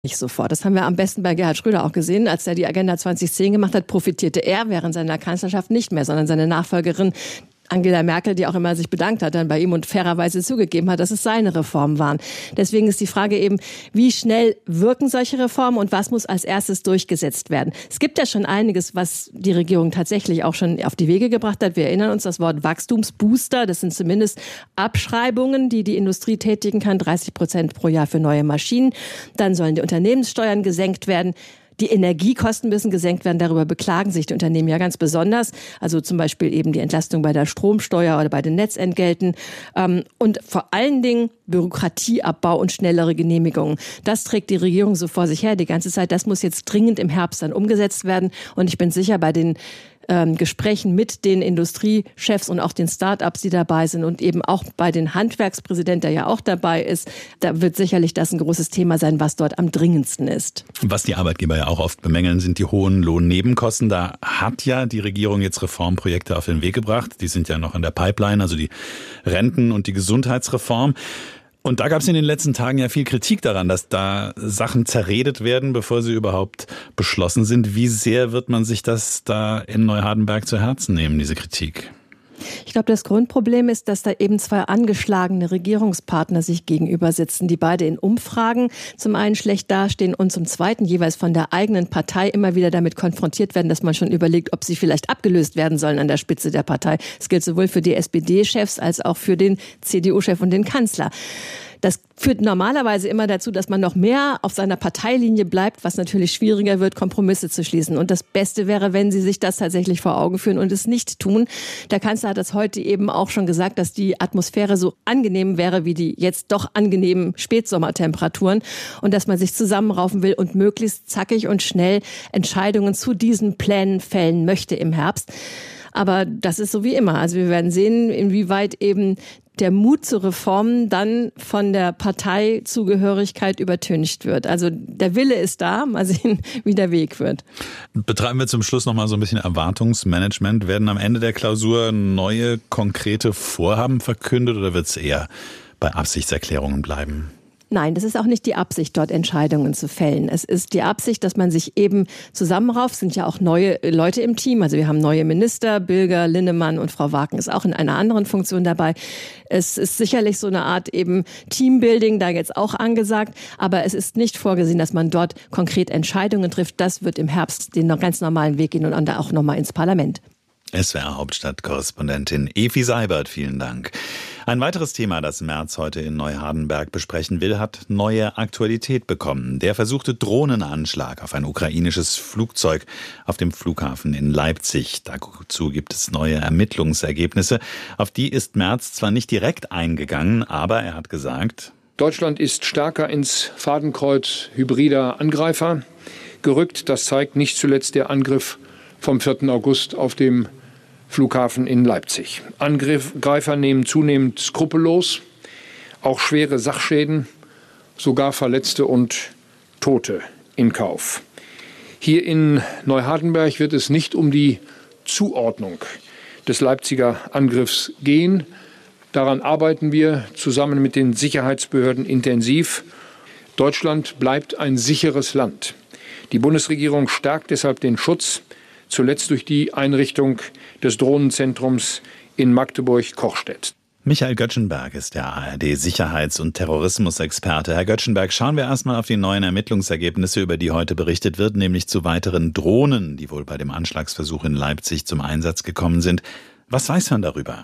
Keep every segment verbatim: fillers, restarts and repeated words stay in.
nicht sofort. Das haben wir am besten bei Gerhard Schröder auch gesehen. Als er die Agenda zwanzig zehn gemacht hat, profitierte er während seiner Kanzlerschaft nicht mehr, sondern seine Nachfolgerin Angela Merkel, die auch immer sich bedankt hat dann bei ihm und fairerweise zugegeben hat, dass es seine Reformen waren. Deswegen ist die Frage eben, wie schnell wirken solche Reformen und was muss als erstes durchgesetzt werden? Es gibt ja schon einiges, was die Regierung tatsächlich auch schon auf die Wege gebracht hat. Wir erinnern uns das Wort Wachstumsbooster. Das sind zumindest Abschreibungen, die die Industrie tätigen kann, dreißig Prozent pro Jahr für neue Maschinen. Dann sollen die Unternehmenssteuern gesenkt werden. Die Energiekosten müssen gesenkt werden. Darüber beklagen sich die Unternehmen ja ganz besonders. Also zum Beispiel eben die Entlastung bei der Stromsteuer oder bei den Netzentgelten. Und vor allen Dingen Bürokratieabbau und schnellere Genehmigungen. Das trägt die Regierung so vor sich her die ganze Zeit. Das muss jetzt dringend im Herbst dann umgesetzt werden. Und ich bin sicher, bei den ähm, Gesprächen mit den Industriechefs und auch den Start-ups, die dabei sind und eben auch bei den Handwerkspräsidenten, der ja auch dabei ist, da wird sicherlich das ein großes Thema sein, was dort am dringendsten ist. Was die Arbeitgeber ja auch oft bemängeln, sind die hohen Lohnnebenkosten. Da hat ja die Regierung jetzt Reformprojekte auf den Weg gebracht. Die sind ja noch in der Pipeline, also die Renten- und die Gesundheitsreform. Und da gab es in den letzten Tagen ja viel Kritik daran, dass da Sachen zerredet werden, bevor sie überhaupt beschlossen sind. Wie sehr wird man sich das da in Neuhardenberg zu Herzen nehmen, diese Kritik? Ich glaube, das Grundproblem ist, dass da eben zwei angeschlagene Regierungspartner sich gegenüber sitzen, die beide in Umfragen zum einen schlecht dastehen und zum zweiten jeweils von der eigenen Partei immer wieder damit konfrontiert werden, dass man schon überlegt, ob sie vielleicht abgelöst werden sollen an der Spitze der Partei. Das gilt sowohl für die S P D-Chefs als auch für den C D U-Chef und den Kanzler. Das führt normalerweise immer dazu, dass man noch mehr auf seiner Parteilinie bleibt, was natürlich schwieriger wird, Kompromisse zu schließen. Und das Beste wäre, wenn sie sich das tatsächlich vor Augen führen und es nicht tun. Der Kanzler hat das heute eben auch schon gesagt, dass die Atmosphäre so angenehm wäre wie die jetzt doch angenehmen Spätsommertemperaturen und dass man sich zusammenraufen will und möglichst zackig und schnell Entscheidungen zu diesen Plänen fällen möchte im Herbst. Aber das ist so wie immer. Also wir werden sehen, inwieweit eben der Mut zu Reformen dann von der Parteizugehörigkeit übertüncht wird. Also der Wille ist da, mal sehen, wie der Weg wird. Betreiben wir zum Schluss noch mal so ein bisschen Erwartungsmanagement. Werden am Ende der Klausur neue, konkrete Vorhaben verkündet oder wird es eher bei Absichtserklärungen bleiben? Nein, das ist auch nicht die Absicht, dort Entscheidungen zu fällen. Es ist die Absicht, dass man sich eben zusammenrauft. Es sind ja auch neue Leute im Team. Also wir haben neue Minister, Bilger, Linnemann und Frau Wagen ist auch in einer anderen Funktion dabei. Es ist sicherlich so eine Art eben Teambuilding da jetzt auch angesagt. Aber es ist nicht vorgesehen, dass man dort konkret Entscheidungen trifft. Das wird im Herbst den ganz normalen Weg gehen und dann auch nochmal ins Parlament. S W R-Hauptstadt-Korrespondentin Evi Seibert, vielen Dank. Ein weiteres Thema, das Merz heute in Neuhardenberg besprechen will, hat neue Aktualität bekommen. Der versuchte Drohnenanschlag auf ein ukrainisches Flugzeug auf dem Flughafen in Leipzig. Dazu gibt es neue Ermittlungsergebnisse. Auf die ist Merz zwar nicht direkt eingegangen, aber er hat gesagt: Deutschland ist stärker ins Fadenkreuz hybrider Angreifer gerückt. Das zeigt nicht zuletzt der Angriff vom vierten August auf dem Flughafen in Leipzig. Angreifer nehmen zunehmend skrupellos auch schwere Sachschäden, sogar Verletzte und Tote in Kauf. Hier in Neuhardenberg wird es nicht um die Zuordnung des Leipziger Angriffs gehen. Daran arbeiten wir zusammen mit den Sicherheitsbehörden intensiv. Deutschland bleibt ein sicheres Land. Die Bundesregierung stärkt deshalb den Schutz, zuletzt durch die Einrichtung des Drohnenzentrums in Magdeburg-Kochstedt. Michael Göttschenberg ist der A R D-Sicherheits- und Terrorismusexperte. Herr Göttschenberg, schauen wir erstmal auf die neuen Ermittlungsergebnisse, über die heute berichtet wird, nämlich zu weiteren Drohnen, die wohl bei dem Anschlagsversuch in Leipzig zum Einsatz gekommen sind. Was weiß man darüber?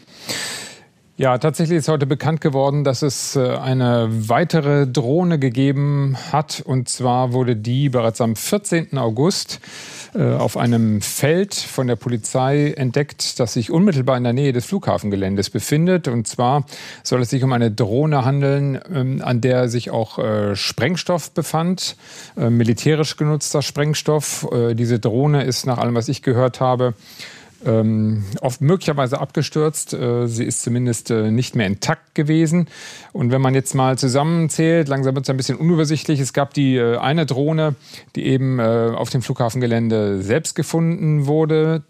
Ja, tatsächlich ist heute bekannt geworden, dass es eine weitere Drohne gegeben hat. Und zwar wurde die bereits am vierzehnten August auf einem Feld von der Polizei entdeckt, das sich unmittelbar in der Nähe des Flughafengeländes befindet. Und zwar soll es sich um eine Drohne handeln, an der sich auch Sprengstoff befand, militärisch genutzter Sprengstoff. Diese Drohne ist nach allem, was ich gehört habe, Ähm, oft möglicherweise abgestürzt. Äh, sie ist zumindest äh, nicht mehr intakt gewesen. Und wenn man jetzt mal zusammenzählt, langsam wird es ein bisschen unübersichtlich. Es gab die äh, eine Drohne, die eben äh, auf dem Flughafengelände selbst gefunden wurde.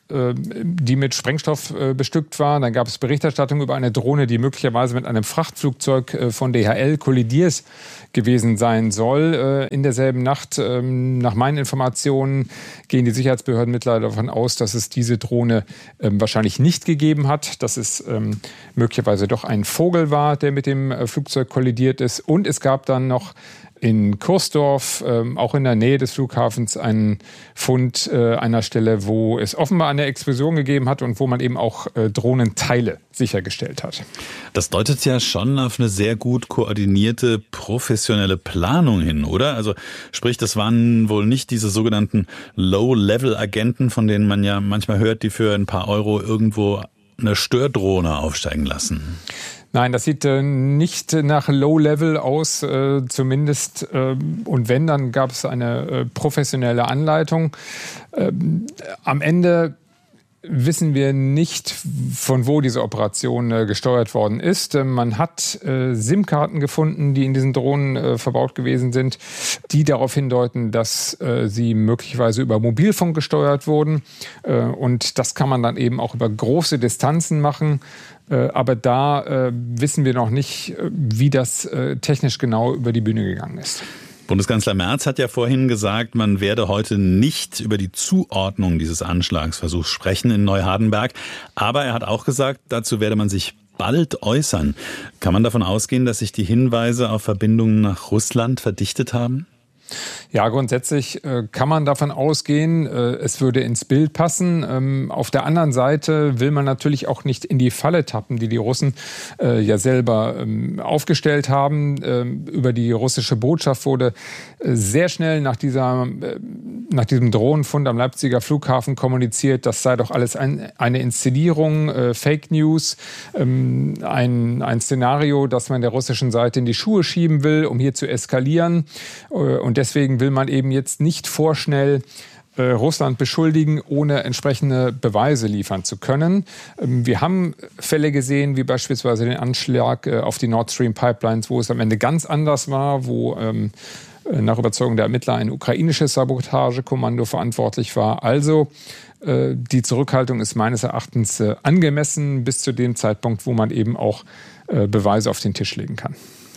die mit Sprengstoff bestückt war. Dann gab es Berichterstattung über eine Drohne, die möglicherweise mit einem Frachtflugzeug von D H L kollidiert gewesen sein soll. In derselben Nacht, nach meinen Informationen, gehen die Sicherheitsbehörden mittlerweile davon aus, dass es diese Drohne wahrscheinlich nicht gegeben hat, dass es möglicherweise doch ein Vogel war, der mit dem Flugzeug kollidiert ist. Und es gab dann noch in Kursdorf, ähm, auch in der Nähe des Flughafens, einen Fund äh, einer Stelle, wo es offenbar eine Explosion gegeben hat und wo man eben auch äh, Drohnenteile sichergestellt hat. Das deutet ja schon auf eine sehr gut koordinierte, professionelle Planung hin, oder? Also sprich, das waren wohl nicht diese sogenannten Low-Level-Agenten, von denen man ja manchmal hört, die für ein paar Euro irgendwo eine Stördrohne aufsteigen lassen. Nein, das sieht äh, nicht nach Low-Level aus, äh, zumindest. Äh, und wenn, dann gab es eine äh, professionelle Anleitung. Äh, am Ende wissen wir nicht, von wo diese Operation äh, gesteuert worden ist. Äh, man hat äh, SIM-Karten gefunden, die in diesen Drohnen äh, verbaut gewesen sind, die darauf hindeuten, dass äh, sie möglicherweise über Mobilfunk gesteuert wurden. Äh, und das kann man dann eben auch über große Distanzen machen. Aber da äh, wissen wir noch nicht, wie das äh, technisch genau über die Bühne gegangen ist. Bundeskanzler Merz hat ja vorhin gesagt, man werde heute nicht über die Zuordnung dieses Anschlagsversuchs sprechen in Neuhardenberg. Aber er hat auch gesagt, dazu werde man sich bald äußern. Kann man davon ausgehen, dass sich die Hinweise auf Verbindungen nach Russland verdichtet haben? Ja, grundsätzlich äh, kann man davon ausgehen, äh, es würde ins Bild passen. Ähm, auf der anderen Seite will man natürlich auch nicht in die Falle tappen, die die Russen äh, ja selber ähm, aufgestellt haben. Ähm, über die russische Botschaft wurde äh, sehr schnell nach, dieser, äh, nach diesem Drohnenfund am Leipziger Flughafen kommuniziert, das sei doch alles ein, eine Inszenierung, äh, Fake News, ähm, ein, ein Szenario, das man der russischen Seite in die Schuhe schieben will, um hier zu eskalieren. Äh, und deswegen will man eben jetzt nicht vorschnell äh, Russland beschuldigen, ohne entsprechende Beweise liefern zu können. Ähm, wir haben Fälle gesehen, wie beispielsweise den Anschlag äh, auf die Nord Stream Pipelines, wo es am Ende ganz anders war, wo ähm, nach Überzeugung der Ermittler ein ukrainisches Sabotagekommando verantwortlich war. Also äh, die Zurückhaltung ist meines Erachtens äh, angemessen bis zu dem Zeitpunkt, wo man eben auch äh, Beweise auf den Tisch legen kann.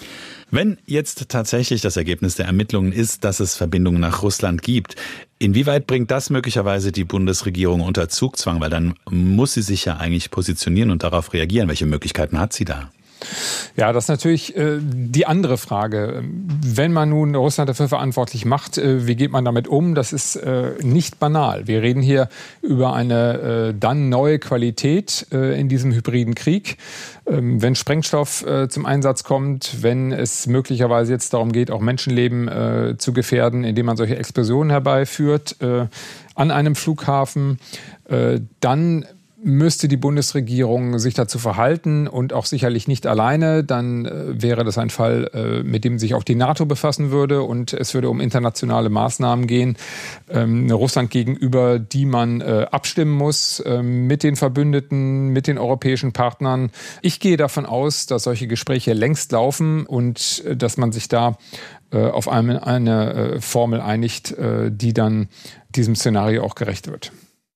Wenn jetzt tatsächlich das Ergebnis der Ermittlungen ist, dass es Verbindungen nach Russland gibt, inwieweit bringt das möglicherweise die Bundesregierung unter Zugzwang? Weil dann muss sie sich ja eigentlich positionieren und darauf reagieren. Welche Möglichkeiten hat sie da? Ja, das ist natürlich äh, die andere Frage. Wenn man nun Russland dafür verantwortlich macht, äh, wie geht man damit um? Das ist äh, nicht banal. Wir reden hier über eine äh, dann neue Qualität äh, in diesem hybriden Krieg. Ähm, wenn Sprengstoff äh, zum Einsatz kommt, wenn es möglicherweise jetzt darum geht, auch Menschenleben äh, zu gefährden, indem man solche Explosionen herbeiführt äh, an einem Flughafen, äh, dann müsste die Bundesregierung sich dazu verhalten und auch sicherlich nicht alleine. Dann äh, wäre das ein Fall, äh, mit dem sich auch die NATO befassen würde und es würde um internationale Maßnahmen gehen, ähm, Russland gegenüber, die man äh, abstimmen muss äh, mit den Verbündeten, mit den europäischen Partnern. Ich gehe davon aus, dass solche Gespräche längst laufen und äh, dass man sich da äh, auf eine, eine äh, Formel einigt, äh, die dann diesem Szenario auch gerecht wird.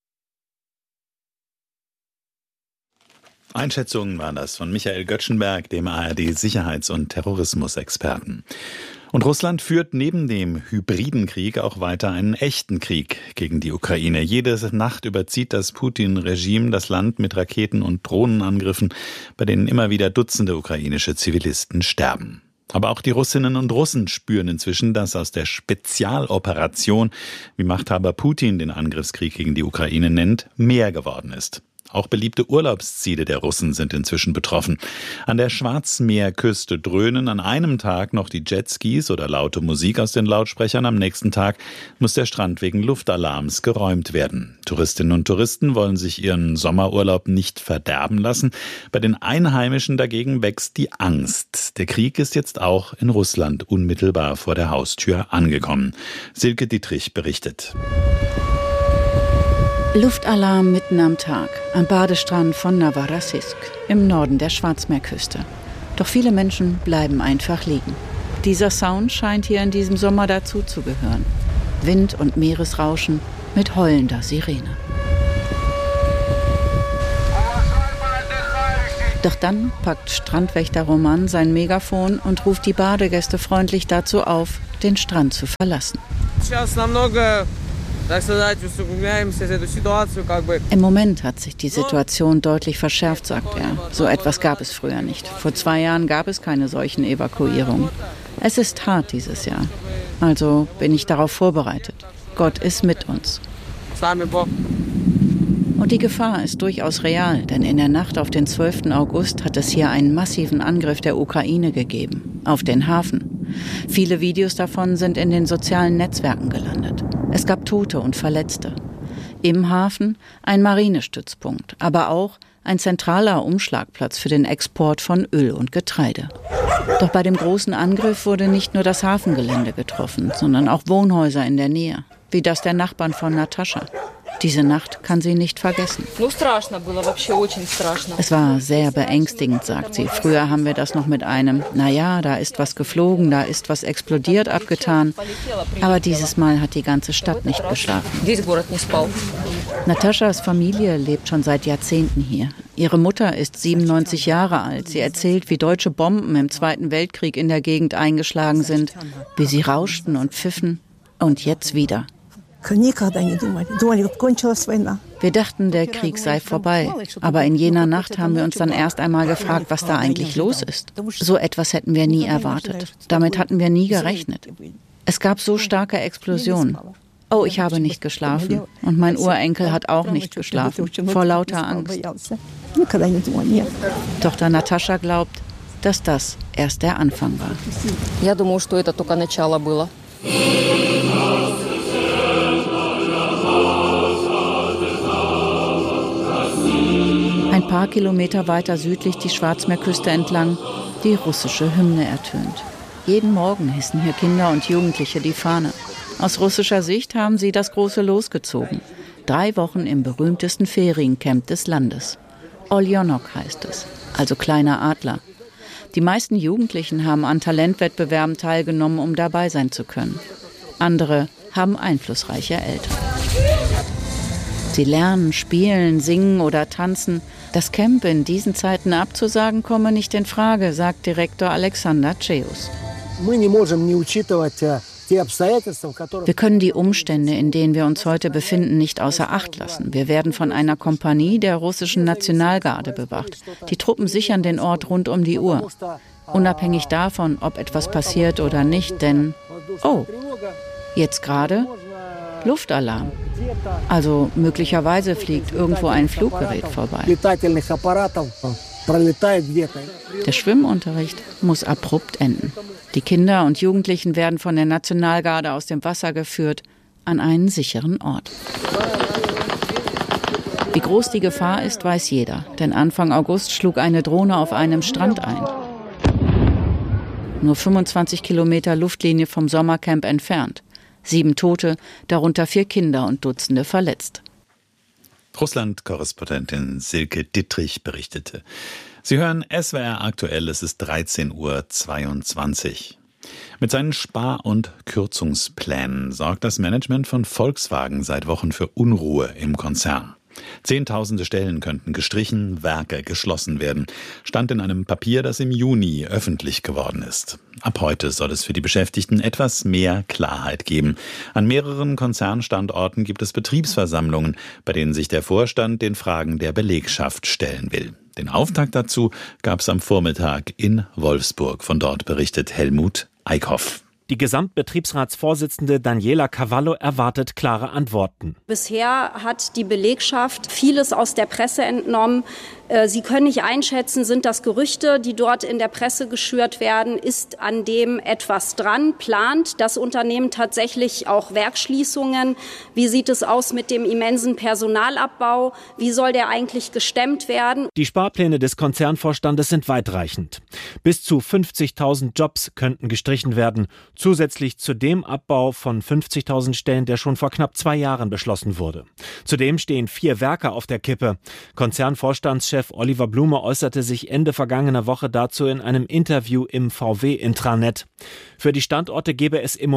Einschätzungen waren das von Michael Göttschenberg, dem A R D-Sicherheits- und Terrorismusexperten. Und Russland führt neben dem hybriden Krieg auch weiter einen echten Krieg gegen die Ukraine. Jede Nacht überzieht das Putin-Regime das Land mit Raketen- und Drohnenangriffen, bei denen immer wieder Dutzende ukrainische Zivilisten sterben. Aber auch die Russinnen und Russen spüren inzwischen, dass aus der Spezialoperation, wie Machthaber Putin den Angriffskrieg gegen die Ukraine nennt, mehr geworden ist. Auch beliebte Urlaubsziele der Russen sind inzwischen betroffen. An der Schwarzmeerküste dröhnen an einem Tag noch die Jetskis oder laute Musik aus den Lautsprechern. Am nächsten Tag muss der Strand wegen Luftalarms geräumt werden. Touristinnen und Touristen wollen sich ihren Sommerurlaub nicht verderben lassen. Bei den Einheimischen dagegen wächst die Angst. Der Krieg ist jetzt auch in Russland unmittelbar vor der Haustür angekommen. Silke Dietrich berichtet. Luftalarm mitten am Tag, am Badestrand von Novorossiysk im Norden der Schwarzmeerküste. Doch viele Menschen bleiben einfach liegen. Dieser Sound scheint hier in diesem Sommer dazu zu gehören. Wind und Meeresrauschen mit heulender Sirene. Doch dann packt Strandwächter Roman sein Megafon und ruft die Badegäste freundlich dazu auf, den Strand zu verlassen. Im Moment hat sich die Situation deutlich verschärft, sagt er. So etwas gab es früher nicht. Vor zwei Jahren gab es keine solchen Evakuierungen. Es ist hart dieses Jahr. Also bin ich darauf vorbereitet. Gott ist mit uns. Und die Gefahr ist durchaus real, denn in der Nacht auf den zwölften August hat es hier einen massiven Angriff der Ukraine gegeben, auf den Hafen. Viele Videos davon sind in den sozialen Netzwerken gelandet. Es gab Tote und Verletzte. Im Hafen ein Marinestützpunkt, aber auch ein zentraler Umschlagplatz für den Export von Öl und Getreide. Doch bei dem großen Angriff wurde nicht nur das Hafengelände getroffen, sondern auch Wohnhäuser in der Nähe, wie das der Nachbarn von Natascha. Diese Nacht kann sie nicht vergessen. Es war sehr beängstigend, sagt sie. Früher haben wir das noch mit einem, naja, da ist was geflogen, da ist was explodiert, abgetan. Aber dieses Mal hat die ganze Stadt nicht geschlafen. Nataschas Familie lebt schon seit Jahrzehnten hier. Ihre Mutter ist siebenundneunzig Jahre alt. Sie erzählt, wie deutsche Bomben im Zweiten Weltkrieg in der Gegend eingeschlagen sind, wie sie rauschten und pfiffen und jetzt wieder. Wir dachten, der Krieg sei vorbei. Aber in jener Nacht haben wir uns dann erst einmal gefragt, was da eigentlich los ist. So etwas hätten wir nie erwartet. Damit hatten wir nie gerechnet. Es gab so starke Explosionen. Oh, ich habe nicht geschlafen. Und mein Urenkel hat auch nicht geschlafen. Vor lauter Angst. Tochter Natascha glaubt, dass das erst der Anfang war. Ein paar Kilometer weiter südlich die Schwarzmeerküste entlang, die russische Hymne ertönt. Jeden Morgen hissen hier Kinder und Jugendliche die Fahne. Aus russischer Sicht haben sie das große Los gezogen. Drei Wochen im berühmtesten Feriencamp des Landes. Oljonok heißt es, also kleiner Adler. Die meisten Jugendlichen haben an Talentwettbewerben teilgenommen, um dabei sein zu können. Andere haben einflussreiche Eltern. Sie lernen, spielen, singen oder tanzen. Das Camp in diesen Zeiten abzusagen, komme nicht in Frage, sagt Direktor Alexander Ceus. Wir können die Umstände, in denen wir uns heute befinden, nicht außer Acht lassen. Wir werden von einer Kompanie der russischen Nationalgarde bewacht. Die Truppen sichern den Ort rund um die Uhr. Unabhängig davon, ob etwas passiert oder nicht, denn, oh, jetzt gerade Luftalarm. Also möglicherweise fliegt irgendwo ein Fluggerät vorbei. Der Schwimmunterricht muss abrupt enden. Die Kinder und Jugendlichen werden von der Nationalgarde aus dem Wasser geführt an einen sicheren Ort. Wie groß die Gefahr ist, weiß jeder, denn Anfang August schlug eine Drohne auf einem Strand ein. Nur fünfundzwanzig Kilometer Luftlinie vom Sommercamp entfernt. Sieben Tote, darunter vier Kinder und Dutzende verletzt. Russland-Korrespondentin Silke Dittrich berichtete. Sie hören S W R aktuell, es ist dreizehn Uhr zweiundzwanzig. Mit seinen Spar- und Kürzungsplänen sorgt das Management von Volkswagen seit Wochen für Unruhe im Konzern. Zehntausende Stellen könnten gestrichen, Werke geschlossen werden, stand in einem Papier, das im Juni öffentlich geworden ist. Ab heute soll es für die Beschäftigten etwas mehr Klarheit geben. An mehreren Konzernstandorten gibt es Betriebsversammlungen, bei denen sich der Vorstand den Fragen der Belegschaft stellen will. Den Auftakt dazu gab es am Vormittag in Wolfsburg. Von dort berichtet Helmut Eickhoff. Die Gesamtbetriebsratsvorsitzende Daniela Cavallo erwartet klare Antworten. Bisher hat die Belegschaft vieles aus der Presse entnommen. Sie können nicht einschätzen, sind das Gerüchte, die dort in der Presse geschürt werden, ist an dem etwas dran, plant das Unternehmen tatsächlich auch Werksschließungen? Wie sieht es aus mit dem immensen Personalabbau? Wie soll der eigentlich gestemmt werden? Die Sparpläne des Konzernvorstandes sind weitreichend. Bis zu fünfzigtausend Jobs könnten gestrichen werden, zusätzlich zu dem Abbau von fünfzigtausend Stellen, der schon vor knapp zwei Jahren beschlossen wurde. Zudem stehen vier Werke auf der Kippe. Konzernvorstandschef Oliver Blume äußerte sich Ende vergangener Woche dazu in einem Interview im V W-Intranet. Für die Standorte gebe es im Moment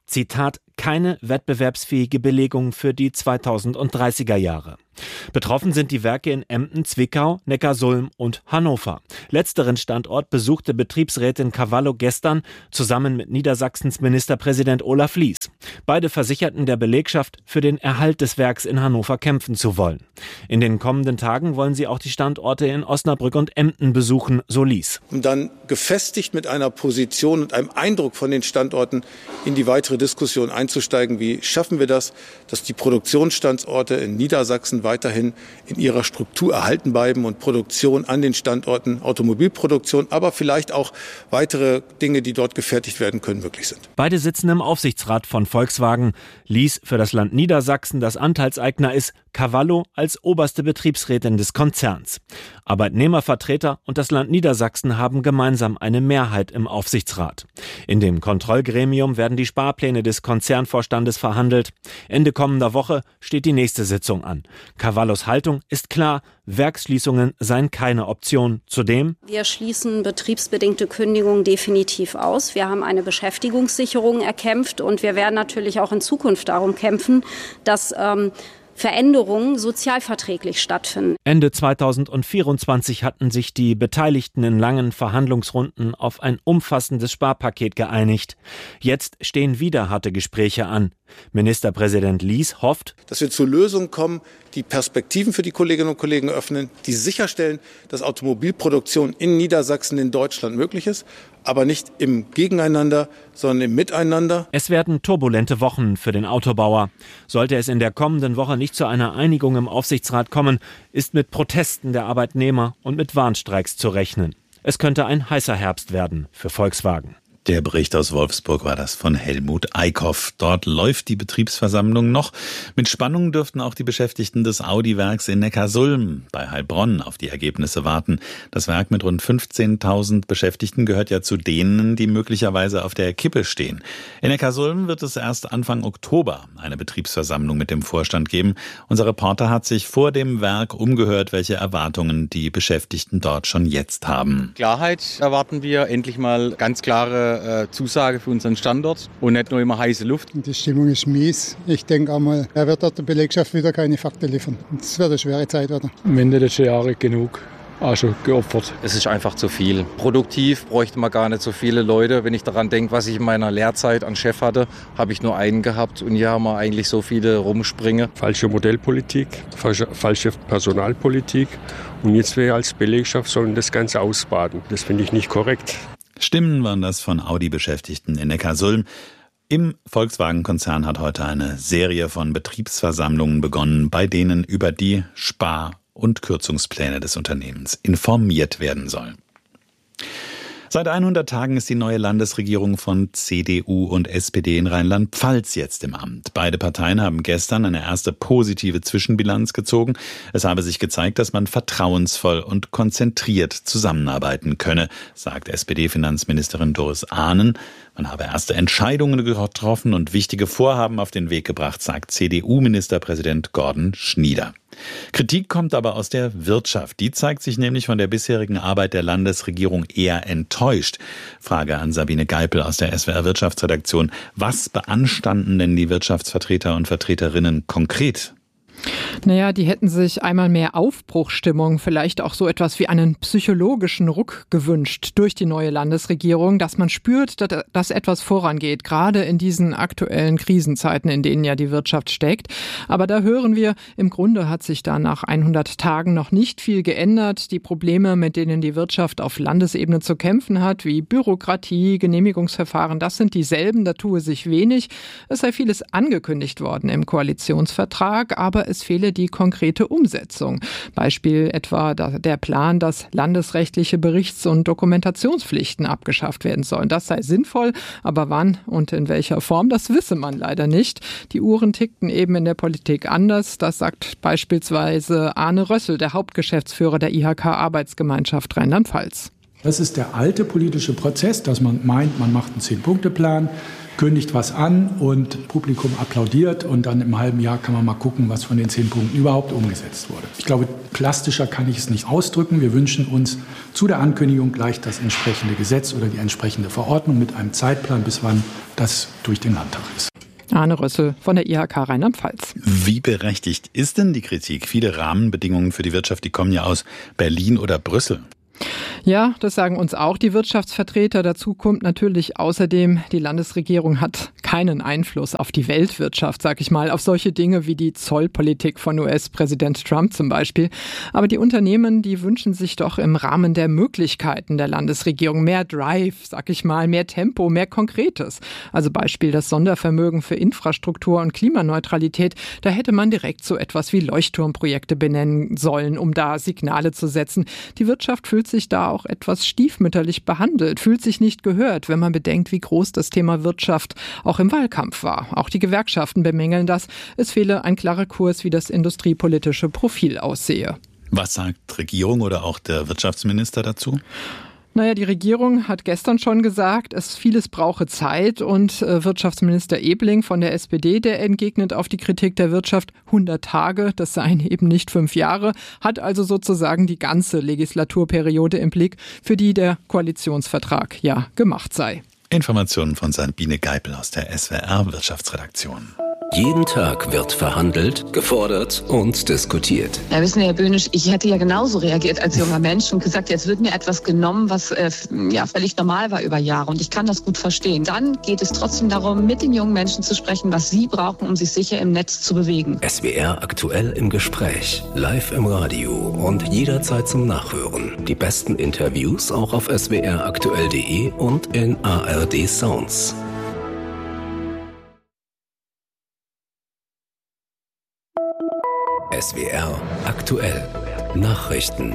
Zitat, keine wettbewerbsfähige Belegung für die zweitausenddreißiger Jahre. Betroffen sind die Werke in Emden, Zwickau, Neckarsulm und Hannover. Letzteren Standort besuchte Betriebsrätin Cavallo gestern zusammen mit Niedersachsens Ministerpräsident Olaf Lies. Beide versicherten der Belegschaft, für den Erhalt des Werks in Hannover kämpfen zu wollen. In den kommenden Tagen wollen sie auch die Standorte in Osnabrück und Emden besuchen, so Lies. Um dann gefestigt mit einer Position und einem Eindruck von den Standorten in die weitere Diskussion einzusteigen. Wie schaffen wir das, dass die Produktionsstandorte in Niedersachsen weiterhin in ihrer Struktur erhalten bleiben und Produktion an den Standorten, Automobilproduktion, aber vielleicht auch weitere Dinge, die dort gefertigt werden können, möglich sind. Beide sitzen im Aufsichtsrat von Volkswagen. Lies für das Land Niedersachsen das Anteilseigner ist, Cavallo als oberste Betriebsrätin des Konzerns. Arbeitnehmervertreter und das Land Niedersachsen haben gemeinsam eine Mehrheit im Aufsichtsrat. In dem Kontrollgremium werden die Sparpläne des Konzernvorstandes verhandelt. Ende kommender Woche steht die nächste Sitzung an. Cavallos Haltung ist klar, Werksschließungen seien keine Option. Zudem: Wir schließen betriebsbedingte Kündigungen definitiv aus. Wir haben eine Beschäftigungssicherung erkämpft und wir werden natürlich auch in Zukunft darum kämpfen, dass ähm, Veränderungen sozialverträglich stattfinden. Ende zweitausendvierundzwanzig hatten sich die Beteiligten in langen Verhandlungsrunden auf ein umfassendes Sparpaket geeinigt. Jetzt stehen wieder harte Gespräche an. Ministerpräsident Lies hofft, dass wir zu Lösungen kommen, die Perspektiven für die Kolleginnen und Kollegen öffnen, die sicherstellen, dass Automobilproduktion in Niedersachsen, in Deutschland möglich ist, aber nicht im Gegeneinander, sondern im Miteinander. Es werden turbulente Wochen für den Autobauer. Sollte es in der kommenden Woche nicht zu einer Einigung im Aufsichtsrat kommen, ist mit Protesten der Arbeitnehmer und mit Warnstreiks zu rechnen. Es könnte ein heißer Herbst werden für Volkswagen. Der Bericht aus Wolfsburg war das von Helmut Eickhoff. Dort läuft die Betriebsversammlung noch. Mit Spannung dürften auch die Beschäftigten des Audi-Werks in Neckarsulm bei Heilbronn auf die Ergebnisse warten. Das Werk mit rund fünfzehntausend Beschäftigten gehört ja zu denen, die möglicherweise auf der Kippe stehen. In Neckarsulm wird es erst Anfang Oktober eine Betriebsversammlung mit dem Vorstand geben. Unser Reporter hat sich vor dem Werk umgehört, welche Erwartungen die Beschäftigten dort schon jetzt haben. Klarheit erwarten wir, endlich mal ganz klare Zusage für unseren Standort und nicht nur immer heiße Luft. Die Stimmung ist mies. Ich denke einmal, er wird dort der Belegschaft wieder keine Fakten liefern. Es wird eine schwere Zeit werden. Am Ende der Jahre genug. Also geopfert. Es ist einfach zu viel. Produktiv bräuchte man gar nicht so viele Leute. Wenn ich daran denke, was ich in meiner Lehrzeit an Chef hatte, habe ich nur einen gehabt und hier haben wir eigentlich so viele rumspringen. Falsche Modellpolitik, falsche, falsche Personalpolitik und jetzt wir als Belegschaft sollen das Ganze ausbaden. Das finde ich nicht korrekt. Stimmen waren das von Audi-Beschäftigten in Neckarsulm. Im Volkswagen-Konzern hat heute eine Serie von Betriebsversammlungen begonnen, bei denen über die Spar- und Kürzungspläne des Unternehmens informiert werden soll. Seit hundert Tagen ist die neue Landesregierung von C D U und S P D in Rheinland-Pfalz jetzt im Amt. Beide Parteien haben gestern eine erste positive Zwischenbilanz gezogen. Es habe sich gezeigt, dass man vertrauensvoll und konzentriert zusammenarbeiten könne, sagt S P D-Finanzministerin Doris Ahnen. Man habe erste Entscheidungen getroffen und wichtige Vorhaben auf den Weg gebracht, sagt C D U-Ministerpräsident Gordon Schnieder. Kritik kommt aber aus der Wirtschaft. Die zeigt sich nämlich von der bisherigen Arbeit der Landesregierung eher enttäuscht. Frage an Sabine Geipel aus der S W R-Wirtschaftsredaktion. Was beanstanden denn die Wirtschaftsvertreter und Vertreterinnen konkret? Naja, die hätten sich einmal mehr Aufbruchstimmung, vielleicht auch so etwas wie einen psychologischen Ruck gewünscht durch die neue Landesregierung, dass man spürt, dass, dass etwas vorangeht, gerade in diesen aktuellen Krisenzeiten, in denen ja die Wirtschaft steckt. Aber da hören wir, im Grunde hat sich da nach hundert Tagen noch nicht viel geändert. Die Probleme, mit denen die Wirtschaft auf Landesebene zu kämpfen hat, wie Bürokratie, Genehmigungsverfahren, das sind dieselben, da tue sich wenig. Es sei vieles angekündigt worden im Koalitionsvertrag, aber es fehle die konkrete Umsetzung. Beispiel etwa der Plan, dass landesrechtliche Berichts- und Dokumentationspflichten abgeschafft werden sollen. Das sei sinnvoll, aber wann und in welcher Form, das wisse man leider nicht. Die Uhren tickten eben in der Politik anders. Das sagt beispielsweise Arne Rössel, der Hauptgeschäftsführer der I H K-Arbeitsgemeinschaft Rheinland-Pfalz. Das ist der alte politische Prozess, dass man meint, man macht einen Zehn-Punkte-Plan. kündigt was an und Publikum applaudiert und dann im halben Jahr kann man mal gucken, was von den zehn Punkten überhaupt umgesetzt wurde. Ich glaube, plastischer kann ich es nicht ausdrücken. Wir wünschen uns zu der Ankündigung gleich das entsprechende Gesetz oder die entsprechende Verordnung mit einem Zeitplan, bis wann das durch den Landtag ist. Arne Rössel von der I H K Rheinland-Pfalz. Wie berechtigt ist denn die Kritik? Viele Rahmenbedingungen für die Wirtschaft, die kommen ja aus Berlin oder Brüssel. Ja, das sagen uns auch die Wirtschaftsvertreter. Dazu kommt natürlich außerdem, die Landesregierung hat keinen Einfluss auf die Weltwirtschaft, sag ich mal, auf solche Dinge wie die Zollpolitik von U S-Präsident Trump zum Beispiel. Aber die Unternehmen, die wünschen sich doch im Rahmen der Möglichkeiten der Landesregierung mehr Drive, sag ich mal, mehr Tempo, mehr Konkretes. Also Beispiel das Sondervermögen für Infrastruktur und Klimaneutralität. Da hätte man direkt so etwas wie Leuchtturmprojekte benennen sollen, um da Signale zu setzen. Die Wirtschaft fühlt sich da auch etwas stiefmütterlich behandelt, fühlt sich nicht gehört, wenn man bedenkt, wie groß das Thema Wirtschaft auch im Wahlkampf war. Auch die Gewerkschaften bemängeln das. Es fehle ein klarer Kurs, wie das industriepolitische Profil aussehe. Was sagt Regierung oder auch der Wirtschaftsminister dazu? Naja, die Regierung hat gestern schon gesagt, es vieles brauche Zeit und äh, Wirtschaftsminister Ebling von der S P D, der entgegnet auf die Kritik der Wirtschaft, hundert Tage, das seien eben nicht fünf Jahre, hat also sozusagen die ganze Legislaturperiode im Blick, für die der Koalitionsvertrag ja gemacht sei. Informationen von Sabine Geipel aus der S W R Wirtschaftsredaktion. Jeden Tag wird verhandelt, gefordert und diskutiert. Ja, wissen Sie, Herr Böhnisch, ich hätte ja genauso reagiert als junger Mensch und gesagt, jetzt wird mir etwas genommen, was äh, ja völlig normal war über Jahre. Und ich kann das gut verstehen. Dann geht es trotzdem darum, mit den jungen Menschen zu sprechen, was sie brauchen, um sich sicher im Netz zu bewegen. S W R aktuell im Gespräch, live im Radio und jederzeit zum Nachhören. Die besten Interviews auch auf s w r aktuell punkt d e und in A R D Sounds. S W R aktuell Nachrichten.